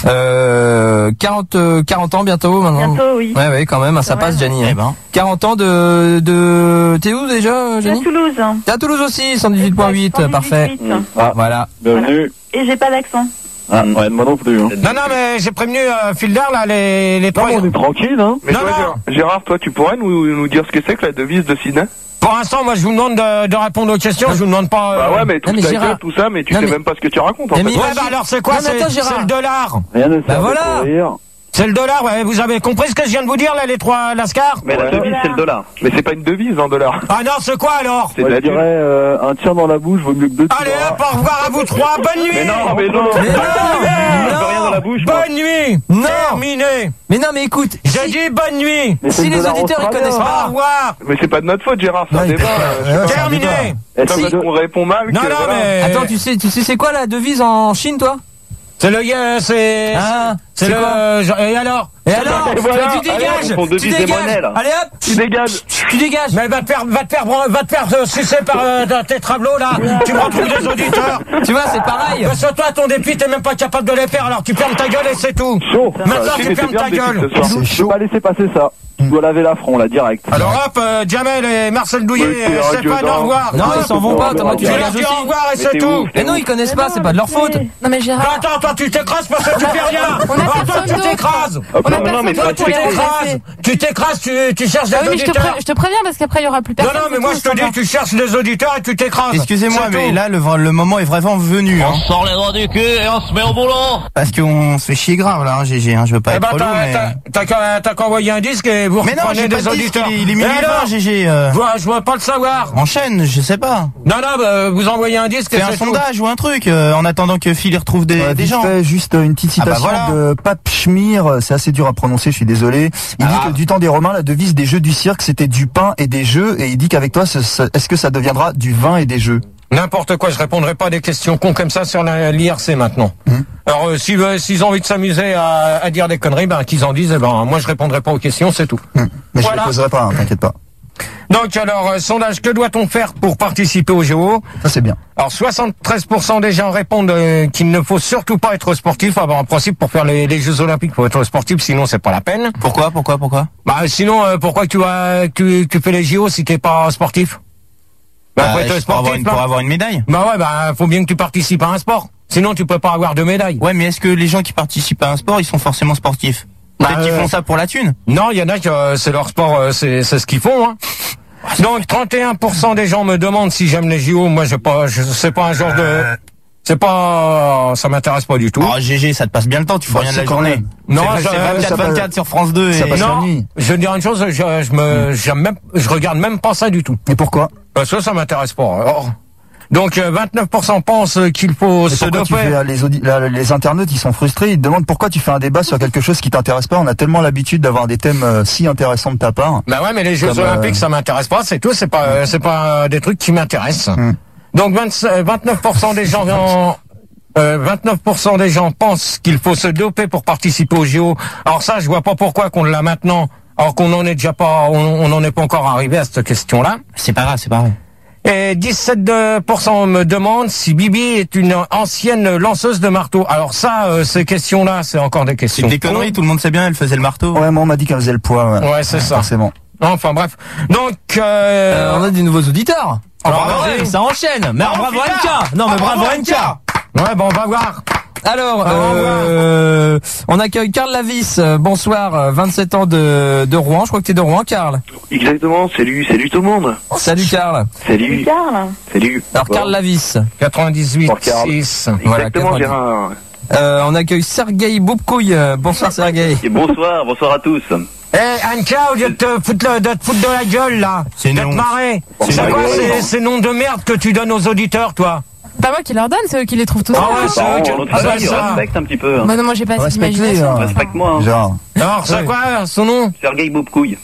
Euh, quarante, quarante ans bientôt maintenant. Bientôt, oui. Ouais, ouais, quand même, ça Ouais. passe, Gianni. Eh ben. quarante ans de, de, t'es où déjà, À Gianni? Toulouse. T'es à Toulouse aussi, cent dix-huit point huit, parfait. Ah, Voilà. bienvenue. Et j'ai pas d'accent. Ah, ouais, moi non plus. Hein. Non, non, mais j'ai prévenu euh, Fielder, là, les, les trois. Non, on est tranquille, hein. Mais Non, toi, non. Gérard, Gérard, toi, tu pourrais nous, nous dire ce que c'est que la devise de Sydney? Pour l'instant, moi, je vous demande de, de répondre aux questions, je vous demande pas... Euh... Bah ouais, mais tout Non, mais ta Gérard- gueule, tout ça, mais tu Non, sais mais- même pas ce que tu racontes, en Mais fait. mais- Ouais, bah alors c'est quoi? Non, mais C'est attends, Gérard. c'est le dollar. Rien ne Bah voilà. C'est le dollar, ouais. Vous avez compris ce que je viens de vous dire, là, les trois Lascar? Mais la Ouais. devise, c'est le dollar. Mais c'est pas une devise, en dollars. Ah non, c'est quoi, alors? C'est de la dirais euh, un tir dans la bouche vaut mieux que deux Allez, hop, au revoir à vous trois, bonne nuit. Mais non, mais non. Mais non, Je veux rien dans la bouche, moi. Bonne nuit. Non. Terminé. Mais non, mais écoute, J'ai si, dit bonne nuit. si les auditeurs ils connaissent Au pas, revoir. Mais c'est pas de notre faute, Gérard, c'est Non, un il débat. peut- euh, je sais ouais, pas. c'est un Terminé. débat. C'est parce qu'on répond mal que, Non, non, voilà. mais... attends, tu sais, tu sais c'est quoi la devise en Chine, toi? C'est le... euh, C'est... Ah, c'est c'est le... quoi? genre, Et alors? Et alors, Et voilà, tu allez, dégages, ils font tu devise des dégages. monnaies, là. Allez hop, Tu dégages. tu dégages. Mais va te faire, va te faire, va te faire euh, sucer par euh, dans tes tableaux, là. Tu me retrouves des auditeurs. Tu vois, c'est pareil. Parce que toi, ton dépit, t'es même pas capable de les faire, alors tu fermes ta gueule et c'est tout. Chaud. Maintenant, Si, tu mais fermes t'es bien ta déçu gueule. ce soir. C'est Je chaud. peux pas laisser passer ça. Tu dois laver l'affront, là, direct. Alors hop, euh, Jamel et Marcel Douillet, Oui, c'est et radio Stéphane, d'or. au revoir. Non, ils s'en vont pas, Thomas, tu Tu leur dégages dis aussi. au revoir et Mais c'est t'es tout. ouf. Mais non, ils connaissent pas, c'est pas de leur faute. Non mais Bah, Gérard, attends, toi, tu t'écrases parce que tu fais rien. On a Attends, personne tu d'autre. t'écrases. Hop, On a non, non, mais personne faut d'autre pour les Tu t'écrases. remplacer. Tu t'écrases, tu, tu cherches des Ah oui, mais je te, auditeurs. pré- je te préviens parce qu'après il y aura plus Non, personne. non, mais c'est moi, tout, je te ça va. dis, tu cherches des auditeurs et tu t'écrases. Excusez-moi, C'est mais tout. là, le, le moment est vraiment venu. On Hein, sort les doigts du cul et on se met au boulot. parce qu'on se fait chier grave, là, hein, G G. Hein, je veux pas Eh être ben, relou, t'as, mais... t'as, t'as qu'à, t'as qu'à envoyer un disque et vous Mais non, reprenez j'ai pas des de disque, auditeurs. il est, il est Et minuit alors vingt, G G. Euh, je vois, je vois pas le savoir. enchaîne, je sais pas. Non, non, bah, vous envoyez un disque et Fais un c'est tout. sondage ou un truc, euh, en attendant que Phil y retrouve des, Ouais, des vite gens. fait, juste une petite Ah bah citation voilà. de Pape Schmir, c'est assez dur à prononcer, je suis désolé. Il dit Ah. que du temps des Romains, la devise des jeux du cirque, c'était du pain et des jeux, et il dit qu'avec toi, ce- ce- est-ce que ça deviendra du vin et des jeux? N'importe quoi, je répondrai pas à des questions cons comme ça sur l'I R C maintenant. Hum. Alors, euh, s'ils veulent- s'ils ont envie de s'amuser à, à dire des conneries, ben, qu'ils en disent, eh ben, moi, je répondrai pas aux questions, c'est tout. Hum. Mais je Voilà. les poserai pas, hein, t'inquiète pas. Donc, alors, euh, sondage, que doit-on faire pour participer au Géo? Ça c'est bien. Alors, soixante-treize pour cent des gens répondent euh, qu'il ne faut surtout pas être sportif. Alors, en principe, pour faire les, les Jeux Olympiques, faut être sportif, sinon c'est pas la peine. Pourquoi, pourquoi, pourquoi? Bah, sinon, euh, pourquoi tu vas, tu, tu fais les J O si t'es pas sportif? Bah, faut Bah, être pour, sportif, avoir une, là. pour avoir une médaille. Bah ouais, bah, faut bien que tu participes à un sport. Sinon, tu peux pas avoir de médaille. Ouais, mais est-ce que les gens qui participent à un sport, ils sont forcément sportifs? Peut-être Bah, qu'ils euh, font ça pour la thune. Non, il y en a qui, euh, c'est leur sport, euh, c'est, c'est ce qu'ils font, hein. Donc, trente et un pour cent des gens me demandent si j'aime les J O. Moi, je pas, je, c'est pas un genre de, c'est pas, ça m'intéresse pas du tout. Oh, G G, ça te passe bien le temps, tu fais Bah, rien de c'est la quand journée. même. Non, c'est ça- c'est ça vingt-quatre vingt-quatre passe- sur France deux ça et... passe la Non, nuit. je vais te dire une chose, je, je me, j'aime même, je regarde même pas ça du tout. Et pourquoi? Parce que ça m'intéresse pas. Alors, donc, euh, vingt-neuf pour cent pensent qu'il faut Et se pourquoi tu doper. fais, les, audi- là, les internautes, ils sont frustrés, ils te demandent pourquoi tu fais un débat sur quelque chose qui t'intéresse pas. On a tellement l'habitude d'avoir des thèmes euh, si intéressants de ta part. Bah ouais, mais les Jeux Comme, Olympiques, euh, ça m'intéresse pas, c'est tout, c'est pas, euh, c'est pas euh, des trucs qui m'intéressent. Hmm. Donc, vingt, vingt-neuf pour cent des gens, en- euh, vingt-neuf pour cent des gens pensent qu'il faut se doper pour participer aux J O. Alors ça, je vois pas pourquoi qu'on l'a maintenant, alors qu'on en est déjà pas, on, on en est pas encore arrivé à cette question-là. C'est pas grave, c'est pas grave. Et dix-sept pour cent me demandent si Bibi est une ancienne lanceuse de marteau. Alors ça, euh, ces questions-là, c'est encore des C'est questions. des conneries, tout le monde sait bien, elle faisait le marteau. Ouais, moi on m'a dit qu'elle faisait le poids. Ouais, Ouais, c'est ça. Forcément. Enfin bref. Donc, euh... Euh, on a des nouveaux auditeurs. Alors, bravo, vas-y. ça enchaîne. Mais Oh, bravo putain. N K. Non, mais Oh, bravo bravo, N K. Ouais, bon, on va voir. Alors, Ah, au euh, on accueille Karl Lavis. Euh, Bonsoir, euh, vingt-sept ans de, de Rouen. Je crois que t'es de Rouen, Karl. Exactement, salut, salut tout le monde. Salut, Karl. Salut, Carl. salut. Alors, Bon. Karl Lavis. quatre-vingt-dix-huit, Bon, Karl. six. Voilà, Exactement, quatre-vingt-dix. Gérard. Euh, on accueille Sergei Boubkouille. Euh, Bonsoir, Sergei. Et bonsoir, bonsoir à tous. Eh, Anka, au lieu de te foutre, le- de te foutre de la gueule, là, C'est de te non. marrer, C'est c'est non. quoi ces, ces noms de merde que tu donnes aux auditeurs, toi? Pas moi qui leur donne, c'est eux qui les trouvent tous. Ah ouais, c'est Bon, eux qui- notre ah, bah, famille, ça. respecte un petit peu. hein. Bah non, moi j'ai pas cette Respecte-les, imagination. hein. Respecte-moi. Hein. Genre. Alors, c'est quoi son nom? Sergei Boubkouille.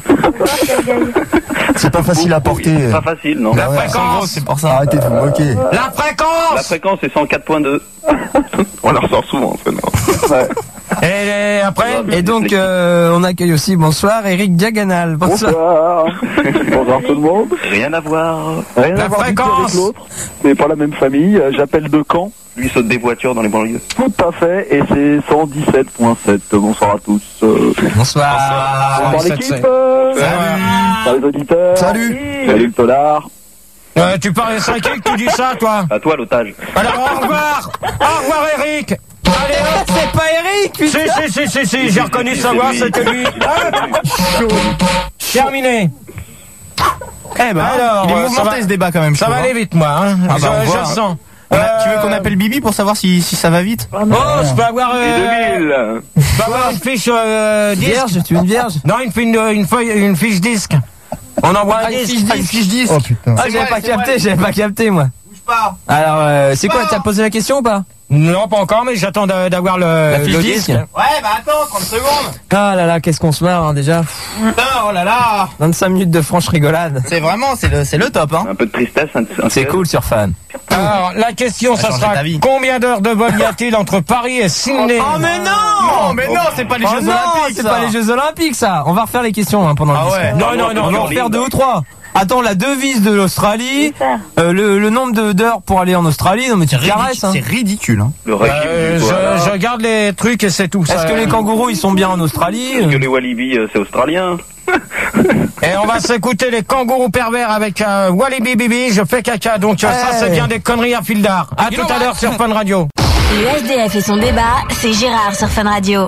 C'est pas facile à porter. Oui, pas facile, non. La ouais, fréquence, c'est pour ça. Arrêtez de vous moquer. La fréquence. La fréquence c'est cent quatre point deux. On la ressort souvent, ça, non. Ouais. Et après Et donc, euh, on accueille aussi, bonsoir, Eric Diagonal. Bonsoir. Bonsoir. Bonsoir tout le monde. Rien à voir. Rien La à voir du tout fréquence. avec l'autre, mais pas la même famille. Euh, J'appelle de Caen. Lui saute des voitures dans les banlieues. Tout à fait, et c'est cent dix-sept point sept. Bonsoir à tous. Euh, Bonsoir. bonsoir l'équipe. euh, Salut les auditeurs. Salut. Salut le tolard. Euh, tu parles c'est à qui que tu dis ça, toi? À toi l'otage. Alors, au revoir. Au revoir, Eric. Allez, hop. C'est pas Eric, Si, si, si, si, si, j'ai reconnu sa voix, c'était lui. Hein? Terminé. Eh ben, Alors, il est euh, ça mouvementé va- ce débat quand même. je Ça va trouve, aller vite, moi. Hein. Ah bah, je, on je voit, le hein. sens. hein. Tu veux Euh, qu'on appelle Bibi pour savoir si, si ça va vite? Oh, je peux avoir, Et euh, deux mille. je peux avoir une fiche euh, disque. Vierge, tu veux une vierge? Non, une, fi- une, une feuille, une fiche disque. On envoie un Ah, une disque. fiche disque. Fiche disque. Oh putain. Ah, j'avais pas capté, j'avais pas capté, moi. Bouge pas. Alors, euh, c'est quoi, t'as posé la question ou pas? Non, pas encore, mais j'attends d'a- d'avoir le, La fiche le disque. disque. Ouais, bah attends, trente secondes. Ah là là, qu'est-ce qu'on se marre, hein, déjà. Putain, oh là là. vingt-cinq minutes de franche rigolade. C'est vraiment, c'est le, c'est le top, hein. Un peu de tristesse. Un, un C'est cool sur Fan. Alors, la question, Ça ça a changé sera ta vie. combien d'heures de vol y a-t-il entre Paris et Sydney? Oh mais non. Non, mais non, c'est pas les Oh Jeux non, Olympiques, c'est ça. pas les Jeux Olympiques, ça. On va refaire les questions hein, pendant Ah le ouais. disque. Non, non, non, On va en non. refaire deux ou trois. Attends, la devise de l'Australie, euh, le, le nombre de- d'heures pour aller en Australie, non mais tu C'est caresses. ridicule, Hein. c'est ridicule, hein. Le régime Euh, du koala. je, je garde les trucs et c'est tout. Est-ce ça. que les kangourous ils sont bien en Australie? Est-ce que les Walibi euh, c'est australien? Et on va s'écouter les kangourous pervers avec euh, Walibi Bibi, je fais caca. Donc euh, ça, Hey. c'est bien des conneries à fil d'art. À tout à l'heure sur Fun Radio. Le S D F et son débat, c'est Gérard sur Fun Radio.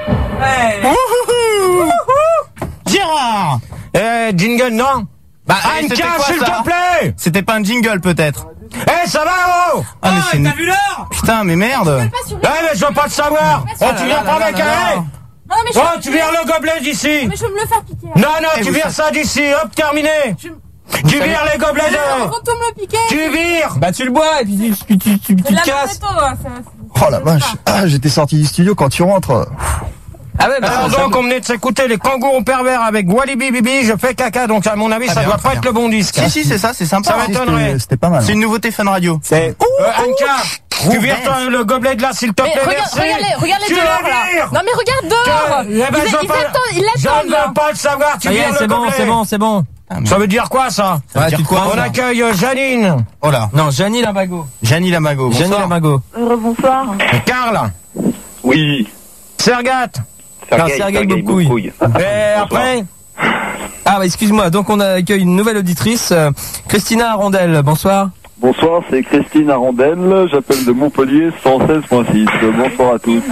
Gérard. Eh, jingle, non? Bah, eh, Anka, c'était quoi, s'il ça te plaît! C'était pas un jingle, peut-être. Eh, ça va, oh! Ah, mais c'est une- vu l'heure? Putain, mais merde. Eh, mais je veux pas le savoir! Oh, tu viens prendre un carré! Non, mais je, Oh, tu vires le gobelet d'ici! mais je veux me le faire piquer. Non, non, Eh, tu vous vires ça d'ici, hop, terminé! Tu savez- vires les gobelets de... Avant de tout me le piquer. Tu vires! Bah tu le bois et puis tu, tu, tu, tu, tu C'est de la te casses. Maréto, hein, ça- Oh la vache. Ah, j'étais sorti du studio quand tu rentres. Ah ouais, bah, Alors ça- donc, on venait de s'écouter les kangourous pervers avec Walibi Bibi, je fais caca, donc à mon avis, Très ça bien, doit très pas être bien. le bon disque. Si, si, c'est ça, c'est sympa. Ça hein. m'étonnerait. C'était c'était pas mal. C'est une nouveauté Fun Radio. c'est... Euh, Anka, tu vires toi, le gobelet de là, s'il te Mais plaît, regarde, merci. regarde les, regarde les Tu dehors le là. vires. Non mais regarde dehors. Que- eh ben, Ils, je veux ils pas- attendent, ils Je l'attendent ne là. veux pas le savoir, tu Ça y est, vires le c'est bon, gobelet. c'est bon, c'est bon. Ça veut dire quoi, ça? Ça veut Ouais, dire tu quoi, crois, On ça accueille euh, Janine, Oh là. Non, Janie Lambago. Janie Lamago. Janie bonsoir. Lamago. Rebonsoir. Karl, Oui. Sergat, Sergueï, Sergueï Sergueï Boubkouille. Boubkouille. et après, Ah bah excuse-moi, donc on accueille une nouvelle auditrice, euh, Christina Arondel, bonsoir. Bonsoir, c'est Christine Arondel. J'appelle de Montpellier cent seize point six. Bonsoir à tous.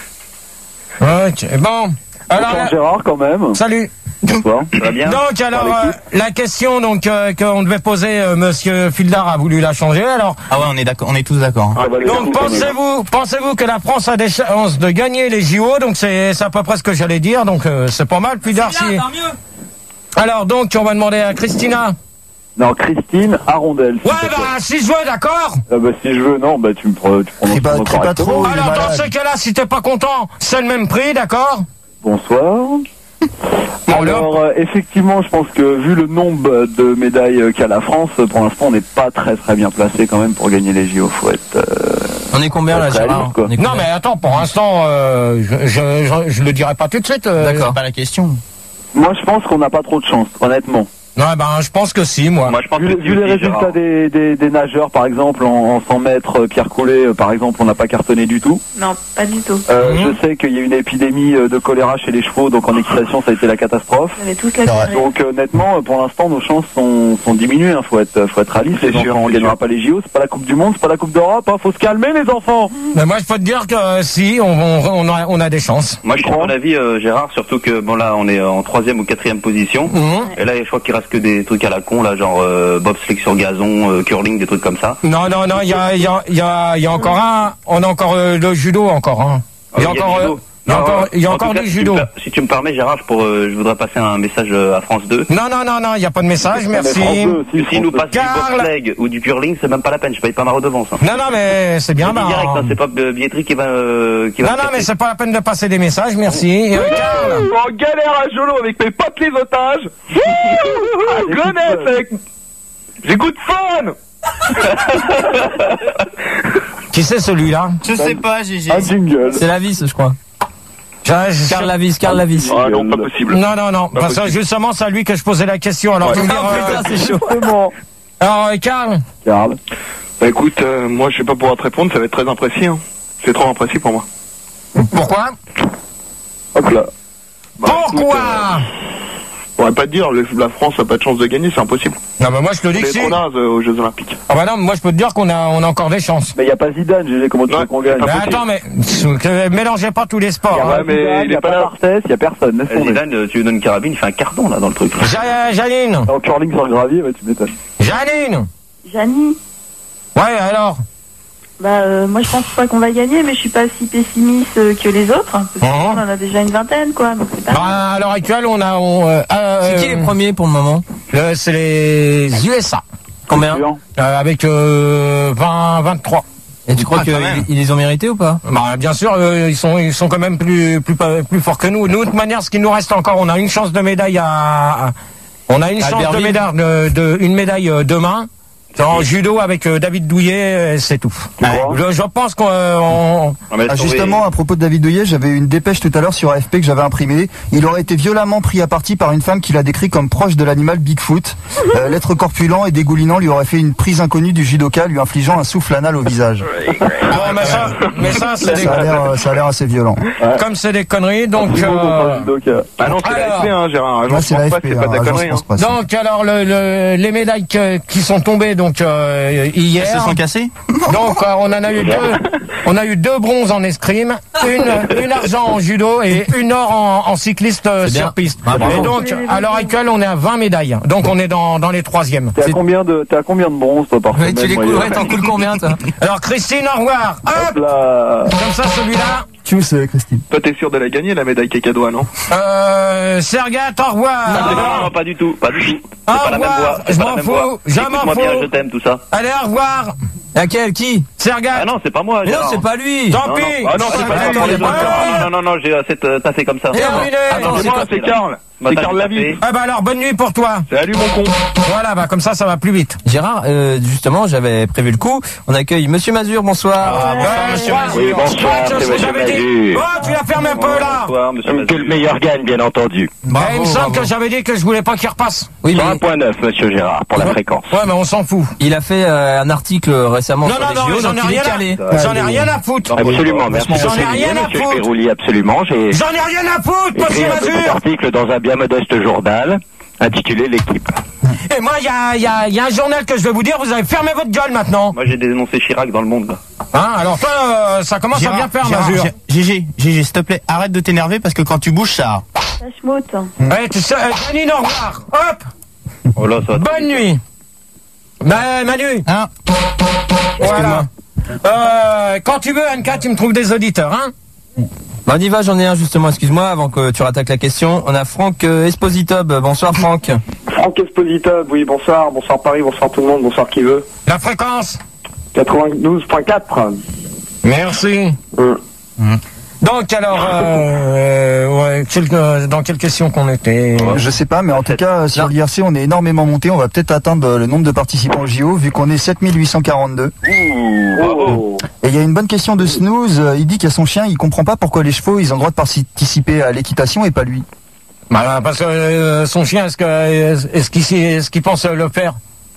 ok, bon, alors, Bonsoir la- Gérard quand même. salut. Bonsoir. Ça va bien? Donc alors Par euh, l'équipe. la question donc euh, qu'on devait poser, euh, Monsieur Fildar a voulu la changer. Alors Ah ouais, on est d'accord, on est tous d'accord. hein. Ça va les donc coups, quand même. pensez-vous pensez-vous que la France a des chances de gagner les J O? Donc c'est c'est à peu près ce que j'allais dire. Donc euh, c'est pas mal. Fildar si. Alors donc on va demander à Christina. Non, Christine Arondel. s'il Ouais te plaît. bah si je veux, d'accord. Ah bah si je veux, non, bah tu me pre- tu prononces Crie pas- mon nom crie pas correctement. trop. Oh, il est Alors dans malade. ce cas-là, si t'es pas content, c'est le même prix, d'accord? Bonsoir. Bon, Alors euh, effectivement, je pense que vu le nombre de médailles euh, qu'a la France, pour l'instant, on n'est pas très très bien placé quand même pour gagner les J O. Faut être. euh, On est combien là, Très Gérard réaliste, quoi. On est Non combien mais attends, pour l'instant, euh, je, je, je, je le dirai pas tout de suite. euh. D'accord. C'est pas la question. Moi, je pense qu'on n'a pas trop de chance, honnêtement. Non ben je pense que si, moi. Moi, je pense Vu, que vu si les aussi, résultats Gérard. des, des, des nageurs, par exemple, en, en cent mètres, euh, Pierre Collet, euh, par exemple, on n'a pas cartonné du tout. Non, pas du tout. Euh, Mhm. Je sais qu'il y a une épidémie euh, de choléra chez les chevaux, donc en équitation, ça a été la catastrophe. Vous avez toute la durée. Donc euh, honnêtement, euh, pour l'instant, nos chances sont, sont diminuées. Hein. Faut être, faut être réaliste. C'est Les sûr, enfants, on c'est gagnera sûr. pas les J O, c'est pas la Coupe du Monde, c'est pas la Coupe d'Europe. Hein. Faut se calmer, les enfants. Mais moi je peux te dire que euh, si, on, on, on, a, on a des chances. Moi, je suis de ton avis, euh, Gérard, surtout que bon là, on est en troisième ou quatrième position. Mhm. Et là, je crois qu'il reste que des trucs à la con, là, genre euh, bobsleigh sur gazon, euh, curling, des trucs comme ça. Non, non, non, il y a, il y, a, il y, a, il y a encore un, on a encore euh, le judo encore. Hein. Il y a Ah, il y a encore, le euh, judo. Il y a encore, il y a En encore tout cas, du si judo. tu me per- Si tu me permets, Gérard, je, pour, euh, je voudrais passer un message euh, à France deux. Non, non, non, non, il n'y a pas de message, merci. S'ils nous passent Karl. du bobsleigh ou du curling, c'est même pas la peine, je paye pas ma redevance. Hein. Non, non, mais c'est bien, Je dis bah. direct, hein, c'est pas euh, billetterie qui va, euh, qui va. Non, non, mais c'est pas la peine de passer des messages, merci. Euh, Karl. En galère à Jolo avec mes potes les otages. Ah, Gonesse avec. J'écoute Fun. Qui c'est celui-là? Je sais pas, Gégé. Un jingle. C'est la vis, je crois. Karl Lavis, Karl Lavis. Ah non, pas possible. Non, non, non. Pas Parce que possible. justement, c'est à lui que je posais la question. Alors, Ouais. tu me dire, Ah, euh, putain, c'est chaud. alors, euh, Karl. Karl. Bah écoute, euh, moi je vais pas pouvoir te répondre, ça va être très imprécis. Hein. C'est trop imprécis pour moi. Pourquoi? Hop là. Bah, Pourquoi? écoute, euh, on va pas te dire, le- la France a pas de chance de gagner, c'est impossible. Non, mais moi, je te dis On que est si. trop naze euh, aux Jeux Olympiques. Ah bah non, moi, je peux te dire qu'on a, on a encore des chances. Mais y a pas Zidane, Gégé, comment tu veux qu'on gagne? Mais attends, mais que- mélangez pas tous les sports. Ouais, hein. mais il est pas là. Il y a personne. Eh, Zidane, euh, tu lui donnes une carabine, il fait un carton là dans le truc. Là. Ja- Janine. En curling sur le gravier, bah, tu m'étonnes. Janine. Janie, Ouais, alors. bah euh, moi je pense pas qu'on va gagner, mais je suis pas si pessimiste euh, que les autres. Parce qu'on Mhm. en a déjà une vingtaine, quoi. Donc c'est pas Bah, à l'heure actuelle, on a, on, euh, C'est qui les premiers pour le moment? euh, C'est les U S A. Combien? Euh, avec euh, vingt, vingt-trois. Et tu crois Ah, qu'ils quand même. ils les ont mérités ou pas? Bah, bien sûr, euh, ils sont, ils sont quand même plus, plus, plus forts que nous. Nous, de toute manière, ce qui nous reste encore, on a une chance de médaille à, à- on a une chance de Albertville. médaille, de, de- une médaille euh, demain. En judo avec euh, David Douillet, euh, c'est tout. Je, je pense qu'on, euh, on- Ah, justement, à propos de David Douillet, j'avais eu une dépêche tout à l'heure sur A F P que j'avais imprimée. Il aurait été violemment pris à partie par une femme qu'il a décrit comme proche de l'animal Bigfoot. Euh, L'être corpulent et dégoulinant lui aurait fait une prise inconnue du judoka, lui infligeant un souffle anal au visage. Ah, mais ça, mais ça, c'est des, Ça a l'air, euh, ça a l'air assez violent. comme c'est des conneries, donc. euh, Ah non, c'est la alors- F P, hein, Gérard. Ouais, Agence c'est la France F P, Presse, c'est pas de la Agence connerie. France Hein. Presse. Donc alors le, le- les médailles que- qui sont tombées donc euh, hier. Elles se sont cassées? Donc euh, on en a eu deux. On a eu deux bronzes en escrime, une, une argent en judo et une or en, en cycliste euh, C'est bien. sur piste. Ah, bravo. et donc à l'heure actuelle on est à vingt médailles. Donc on est dans, dans les troisièmes. T'es à combien de, t'es à combien de bronze, toi, par Ouais, semaine? tu les moyenne coulerais, t'en coules combien, toi? Alors Christine, au revoir. Hop, Hop là. comme ça celui-là. Tchuss, euh, Christine. Toi, t'es sûr de la gagner, la médaille cacadois, non? Euh, Sergat, au revoir. Ah, non, non, pas du tout, pas du tout. C'est Au pas la même revoir. voix. c'est Je pas la m'en même fous, voix. je m'en Écoute-moi bien, fous. je t'aime, tout ça. Allez, au revoir. Laquelle? Qui? Sergat. Ah non, c'est pas moi. Mais non, Gérard. c'est pas lui! Tant Non, pis. non. Ah non, c'est pas Attends, toi. attends, Non, non, non, non, j'ai assez euh, taffé comme ça. Terminé. Attends, C'est moi, c'est Karl. Bah, C'est t'as Karl tout Lavis. tapé. Ah bah alors bonne nuit pour toi. Salut, mon con. Voilà, bah comme ça, ça va plus vite. Gérard, euh, justement, j'avais prévu le coup. On accueille Monsieur Mazur, bonsoir. Ah, bonsoir, monsieur Mazur. Oui, bonsoir, Je c'est vous monsieur avais dit. Mazur. Oh, tu la fermes un peu là. Bonsoir, monsieur Que Mazur. le meilleur gagne, bien entendu. Eh, il me semble que j'avais dit que je voulais pas qu'il repasse. Oui, Sur un mais point neuf, monsieur Gérard, pour la fréquence. Ouais, mais on s'en fout. il a fait euh, un article récemment Non, sur non, les non, J O, j'en donc ai il rien est calé. à, j'en ai rien à foutre. Absolument, merci de J'en ai souligner, rien à monsieur foutre. Pérouli, absolument. J'ai J'en ai rien à foutre, écrit monsieur un petit Mazur. article dans un bien modeste journal intitulé L'équipe. Et moi, il y a, il y, a, il y a un journal que je vais vous dire, vous avez fermé votre gueule maintenant. Moi, j'ai dénoncé Chirac dans le monde, là. Hein, alors toi, euh, ça commence à bien faire, Gérard, Mazur. Gé- Gégé, Gégé, s'il te plaît, arrête de t'énerver parce que quand tu bouges, ça. la schmoute. Ouais, tu sais, euh, Janine, au revoir. Hop, Oh là, ça va. bonne nuit. Bah, Manu. Hein? Voilà. Euh, quand tu veux, Anka, tu me trouves des auditeurs, hein. Bah, on y va, j'en ai un justement, excuse-moi, avant que tu rattaques la question. On a Franck euh, Espositob. Bonsoir Franck. Franck Esposito, oui, bonsoir. Bonsoir Paris, bonsoir tout le monde, bonsoir qui veut. La fréquence. quatre-vingt-douze point quatre. Merci. Hum. Donc alors, euh, ouais, quel- euh, dans quelle question qu'on était? Je sais pas, mais en tout cas, sur l'I R C, on est énormément monté. On va peut-être atteindre le nombre de participants au J O, vu qu'on est sept mille huit cent quarante-deux. Ouh, bravo. Et il y a une bonne question de Snooze. euh, Il dit qu'il y a son chien, il comprend pas pourquoi les chevaux, ils ont le droit de participer à l'équitation et pas lui. Bah, parce que euh, son chien, est-ce que est-ce qu'il sait- est-ce qu'il pense le faire?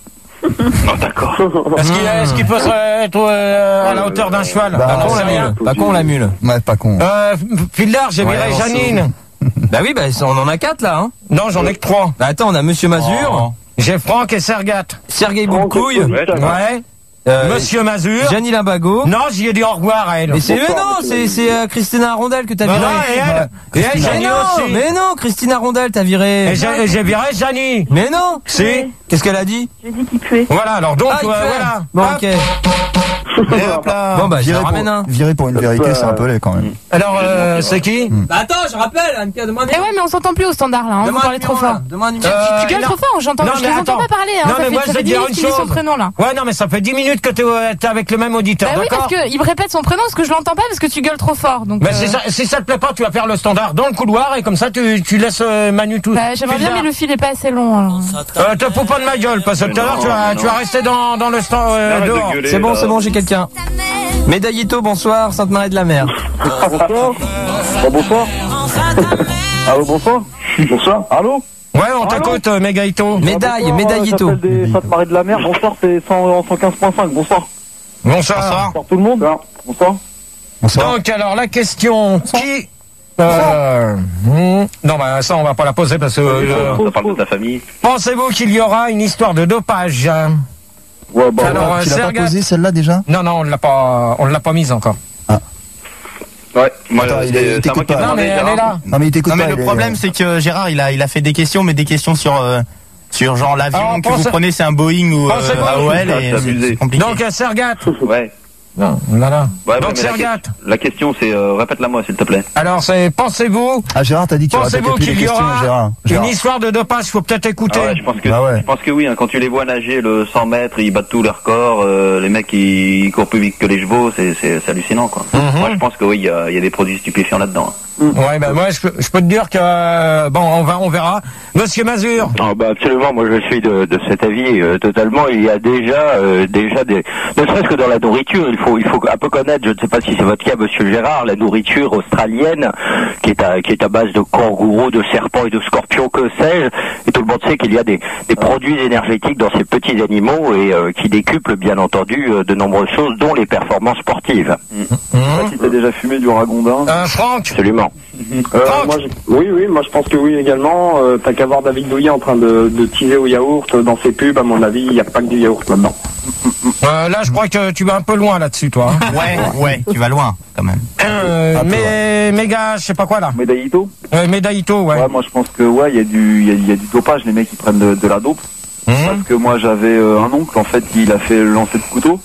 Non, d'accord. Est-ce qu'il est-ce qu'il peut se- être euh, à la hauteur d'un cheval? Bah, Pas J'en con sais la rien. mule. Pas con la mule. Ouais, pas con. Euh, Fildar, j'ai Ouais, viré on Janine. Bah oui, bah on en a quatre là. Hein. Non, j'en ai que trois. Bah attends, on a Monsieur Mazur, J'ai Franck et Sergat. Sergei Boukouille, Ouais. euh, Monsieur Mazur. Gianni Limbago. Non, j'y ai dit au revoir à elle. Mais c'est mais non, c'est c'est euh, Christina Rondel que t'as Bah viré. non, et elle, et elle, Mais Janine non, aussi. mais non, Christina Rondel t'as viré. Et j'ai et j'ai viré Janie. Mais non. Si. Qu'est-ce qu'elle a dit? J'ai dit qu'il puait. Voilà, alors donc, Ah, il euh, fait. voilà. Bon, Hop. ok. hop là. Bon bah, j'y ramène un. Virer pour une vérité, c'est un peu laid quand même. Alors, euh, c'est qui? Bah attends, je rappelle, Annika, demande. Eh ouais, mais on s'entend plus au standard là, hein, vous parlez trop fort. Demande Euh, Tu gueules non. trop fort, j'entends, Non, je mais les entends attends. pas parler, hein. Non, Ça mais fait- moi, ça je fait vais dix dire minutes une qu'il dit son chose. prénom là. Ouais, non, mais ça fait dix minutes que t'es euh, t'es avec le même auditeur, Bah oui, d'accord? parce qu'il me répète son prénom parce que je l'entends pas parce que tu gueules trop fort. Donc, Mais euh, si, ça, si ça te plaît pas, tu vas faire le standard dans le couloir et comme ça tu, tu laisses euh, Manu tout. bah, j'aimerais bien, mais le fil est pas assez long. Alors. Euh, te fous pas de ma gueule, parce que tout à l'heure tu vas, tu vas rester dans, dans le stand euh, Arrête de dehors. gueuler, C'est bon, là. c'est bon, j'ai quelqu'un. Médaillito, bonsoir, Sainte-Marie de la Mer. Bonsoir. Bon, bonsoir. Allô, bonsoir. Bonsoir. Allô. Ouais, on t'écoute, euh, Mégaïto. Médaille, Bonsoir, Médaillito. euh, j'appelle des Sainte-Marie de la Mer. Bonsoir, c'est cent quinze point cinq. Bonsoir. Bonsoir. Bonsoir tout le monde. Bonsoir. Bonsoir. Donc alors la question qui euh, hmm, non bah ça on va pas la poser parce que euh, Ça parle de ta famille. pensez-vous qu'il y aura une histoire de dopage? Ouais, bah, Alors, euh, Tu l'as pas Sergat- posé celle-là déjà? Non non on l'a pas on l'a pas mise encore. Ouais, moi, Attends, il est- c'est il c'est à moi t'écoute qui ai pas. Non demandé, mais elle Gérard. est là. Non mais il t'écoute Non pas. mais il le est- problème c'est que Gérard il a il a fait des questions mais des questions sur euh, sur genre l'avion Alors, que pense- vous prenez c'est un Boeing ou Pensez-vous- euh, A O L Ah, et c'est c'est abusé. c'est compliqué. Donc euh, Sergat. Ouais. Non là là. Ouais, ouais, Donc mais la, Sergat. que- la question c'est, euh, répète-la moi s'il te plaît. Alors c'est pensez-vous Ah Gérard, t'as dit que tu répétais pensez-vous plus les qu'il y questions, aura Gérard. une Gérard. histoire de dopage? Faut peut-être écouter. Ah ouais, je pense que Bah ouais. je pense que oui. Hein, quand tu les vois nager le cent mètres, ils battent tous leurs records. Euh, les mecs ils courent plus vite que les chevaux, c'est c'est c'est hallucinant quoi. Mhm. Moi je pense que oui, il y a, il y a des produits stupéfiants là-dedans. Ouais, ben moi je peux, je peux te dire que euh, bon, on va, on verra. Monsieur Mazur. Ah bah absolument, moi je suis de, de cet avis euh, totalement. Il y a déjà, euh, déjà des, ne serait-ce que dans la nourriture, il faut, il faut un peu connaître. Je ne sais pas si c'est votre cas, Monsieur Gérard, la nourriture australienne, qui est à, qui est à base de kangourous, de serpents et de scorpions, que sais-je. Et tout le monde sait qu'il y a des, des produits énergétiques dans ces petits animaux et euh, qui décuplent bien entendu euh, de nombreuses choses, dont les performances sportives. Je sais pas si t'as déjà fumé du ragondin. Euh, Franck. Absolument. Euh, moi, je- oui, oui, moi je pense que oui également. Euh, T'as qu'à voir David Douillet en train de, de teaser au yaourt dans ses pubs. À mon avis, il n'y a pas que du yaourt maintenant. Euh, là, je crois que tu vas un peu loin là-dessus, toi. hein. Ouais, ouais, tu vas loin quand même. Euh, Un peu, mais, méga, je sais pas quoi là. Médaillito. Euh, Médaillito, ouais. Ouais, moi je pense que ouais, il y a du, il y a, il y a du dopage. Les mecs ils prennent de, de la dope. Hum, Parce que moi j'avais euh, un oncle en fait, il a fait le lancer de couteau.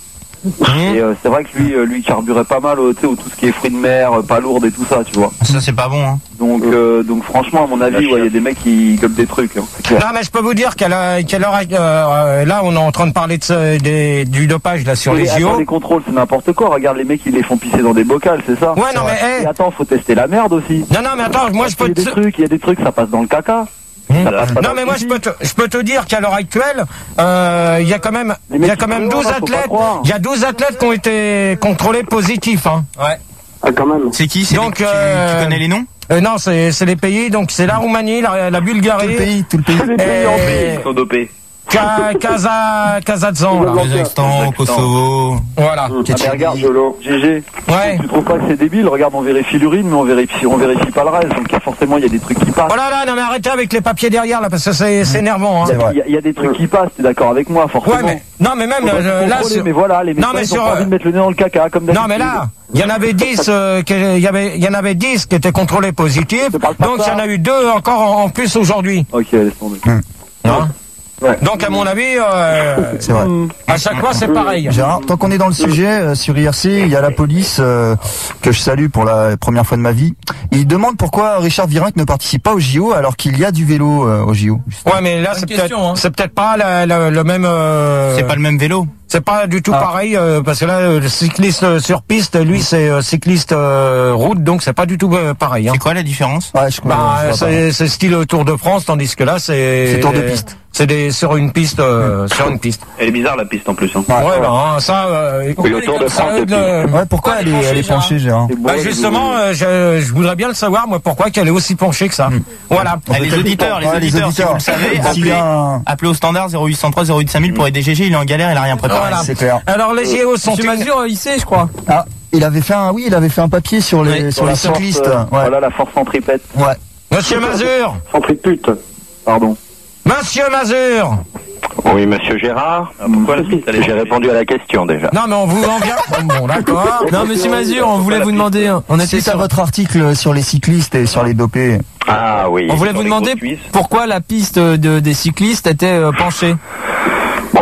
Et euh, c'est vrai que lui, euh, lui carburait pas mal, euh, tu sais, au tout ce qui est fruits de mer, euh, pas lourdes et tout ça, tu vois. Ça c'est pas bon hein. Donc, euh, donc franchement, à mon avis, ouais, il y a des mecs qui gobent des trucs. Hein, c'est clair. Non, mais je peux vous dire qu'à l'heure, qu'à l'heure, euh, là, on est en train de parler de ce, des, du dopage là sur Et les attends, J O. les contrôles, c'est n'importe quoi. Regarde, les mecs, ils les font pisser dans des bocals, c'est ça. Ouais, non, mais, hey. Et attends, faut tester la merde aussi. Non, non, mais attends, moi je peux Il y a te. des trucs, il y a des trucs, ça passe dans le caca. Hum. Ça passe pas Non dans mais le moi je pipi. peux te, je peux te dire qu'à l'heure actuelle, euh, il y a quand même, Les il y a mecs, quand ils même sont douze loin, faut pas athlètes, croire. il y a douze athlètes qui ont été contrôlés positifs. Hein. Ouais. Ah, quand même. C'est qui c'est Donc, les- tu, euh, tu connais les noms? Euh, non, c'est c'est les pays, donc c'est la Roumanie, la, la Tout Bulgarie, le pays, tout le pays. Les pays en et Ils sont dopés. Ka- Kaza- Kazakhstan. là. Kazakhstan, Kosovo. Voilà. Ah, mais regarde, Jolo, G G. Ouais. Tu trouves pas que c'est débile? Regarde, on vérifie l'urine, mais on vérifie, on vérifie pas le reste. Donc, il y a forcément, il y a des trucs qui passent. Oh là là, non mais arrêtez avec les papiers derrière là parce que c'est c'est énervant. Hein. Il y a- il y, a- il y a des trucs qui passent, t'es d'accord avec moi, forcément. Ouais mais non mais même Faut pas euh, tout là contrôler, sur- mais voilà, les Non, médecins, mais ils ont sur, pas envie euh, de mettre le nez dans le caca, comme d'habitude. Non mais là, il y en avait dix, euh, qui- il y avait, il y en avait dix qui étaient contrôlés positifs, Je parle pas de donc il y en ça. a eu deux encore en, en plus aujourd'hui. Ok, laisse tomber. Hein. Ouais. Donc à mon avis, euh, C'est vrai. à chaque fois c'est pareil. Gérard, tant qu'on est dans le sujet, euh, sur I R C, il y a la police euh, que je salue pour la première fois de ma vie. Il demande pourquoi Richard Virenque ne participe pas au J O alors qu'il y a du vélo euh, au J O. Ouais mais là c'est question, peut-être, hein. c'est peut-être pas la- la- le même. euh, C'est pas le même vélo. C'est pas du tout Ah. pareil euh, parce que là euh, le cycliste euh, sur piste, lui c'est euh, cycliste euh, route, donc c'est pas du tout euh, pareil. Hein. C'est quoi la différence? Ouais, je, Bah, je vois pas. c'est c'est style Tour de France, tandis que là c'est C'est Tour de piste. C'est des sur une piste, euh, sur une piste. Elle est bizarre la piste en plus. Hein. Ouais, bah, hein, ça. Euh, Oui, le Tour de ça France aide, depuis. euh, Ouais, pourquoi elle est, elle est penchée, Gérard? C'est beau, bah, les justement, gros. euh, je, je voudrais bien le savoir, moi, pourquoi qu'elle est aussi penchée que ça. Voilà. Ah, les auditeurs, les Ouais, les auditeurs, si vous le auditeurs. savez, S'il appelez, y a un- appelez au standard zéro huit cent trois zéro huit cinq mille pour aider G G, il est en galère, il a rien préparé. Voilà. C'est clair. Alors les J O sont Monsieur une... Mazur, il sait, je crois. Ah, il avait fait un, oui, il avait fait un papier sur les, Ouais, sur la les force, cyclistes. euh, Ouais. Voilà la force centripète. Ouais. Monsieur Mazur, Centripute. Pardon. Monsieur Mazur. Oui, Monsieur Gérard. Ah, pourquoi la piste elle est J'ai répondu à la question déjà. Non, mais on vous en vient. Bon, d'accord. Non, monsieur Mazur, on voulait vous demander, on était Suite à sur- votre article sur les cyclistes et sur les dopés. Ah oui. on voulait Sur vous les demander grosses cuisses. pourquoi la piste de, des cyclistes était euh, penchée. Bon,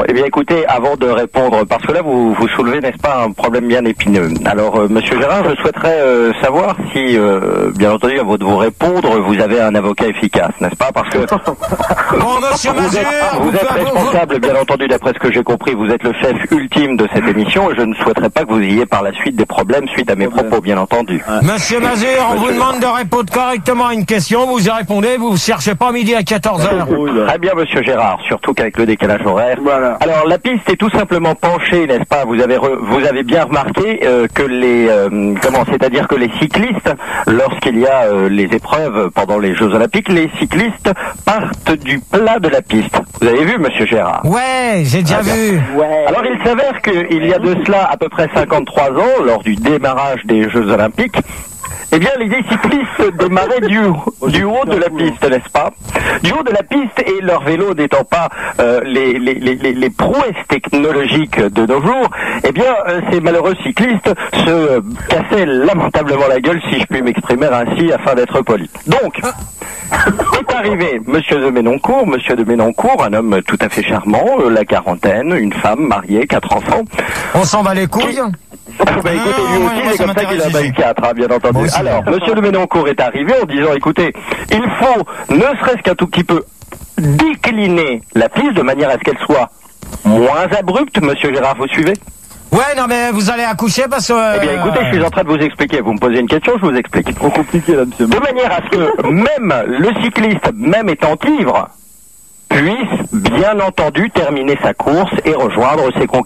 Eh bien, écoutez, avant de répondre, parce que là, vous, vous soulevez, n'est-ce pas, un problème bien épineux. Alors, euh, Monsieur Gérard, je souhaiterais euh, savoir si, euh, bien entendu, avant de vous répondre, vous avez un avocat efficace, n'est-ce pas? Parce que Bon, Monsieur vous Mazur, êtes, vous vous êtes faites- responsable, bien entendu, d'après ce que j'ai compris, vous êtes le chef ultime de cette émission, et je ne souhaiterais pas que vous ayez par la suite des problèmes suite à mes propos, bien entendu. Monsieur Mazur, on vous demande de répondre correctement à une question, vous y répondez, vous ne cherchez pas midi à quatorze heures. Très bien, Monsieur Gérard, surtout qu'avec le décalage horaire. Alors, la piste est tout simplement penchée, n'est-ce pas? Vous avez re- vous avez bien remarqué euh, que les euh, comment, c'est-à-dire que les cyclistes, lorsqu'il y a euh, les épreuves pendant les Jeux Olympiques, les cyclistes partent du plat de la piste. Vous avez vu, Monsieur Gérard? Ouais, j'ai déjà Ah, bien. vu. Alors, il s'avère qu'il y a de cela à peu près cinquante-trois ans, lors du démarrage des Jeux Olympiques, eh bien, les cyclistes démarraient du, du haut de la piste, n'est-ce pas? Du haut de la piste, et leur vélo n'étant pas euh, les, les, les, les les prouesses technologiques de nos jours, eh bien, euh, ces malheureux cyclistes se euh, cassaient lamentablement la gueule, si je puis m'exprimer ainsi, afin d'être poli. Donc, est arrivé Monsieur de Ménoncourt, Monsieur de Ménoncourt, un homme tout à fait charmant, euh, la quarantaine, une femme mariée, quatre enfants. On s'en bat les couilles. Bah écoutez, lui aussi, c'est comme ça qu'il a vingt-quatre, hein, bien entendu. Alors, Monsieur de Ménoncourt est arrivé en disant, écoutez, il faut, ne serait-ce qu'un tout petit peu, décliner la piste de manière à ce qu'elle soit moins abrupte. Monsieur Gérard, vous suivez? Ouais, non, mais vous allez accoucher parce que... euh, Eh bien, écoutez, je suis en train de vous expliquer. Vous me posez une question, je vous explique. Trop compliqué, là, monsieur. De manière à ce que même le cycliste, même étant ivre, puisse, bien entendu, terminer sa course et rejoindre ses conquêtes.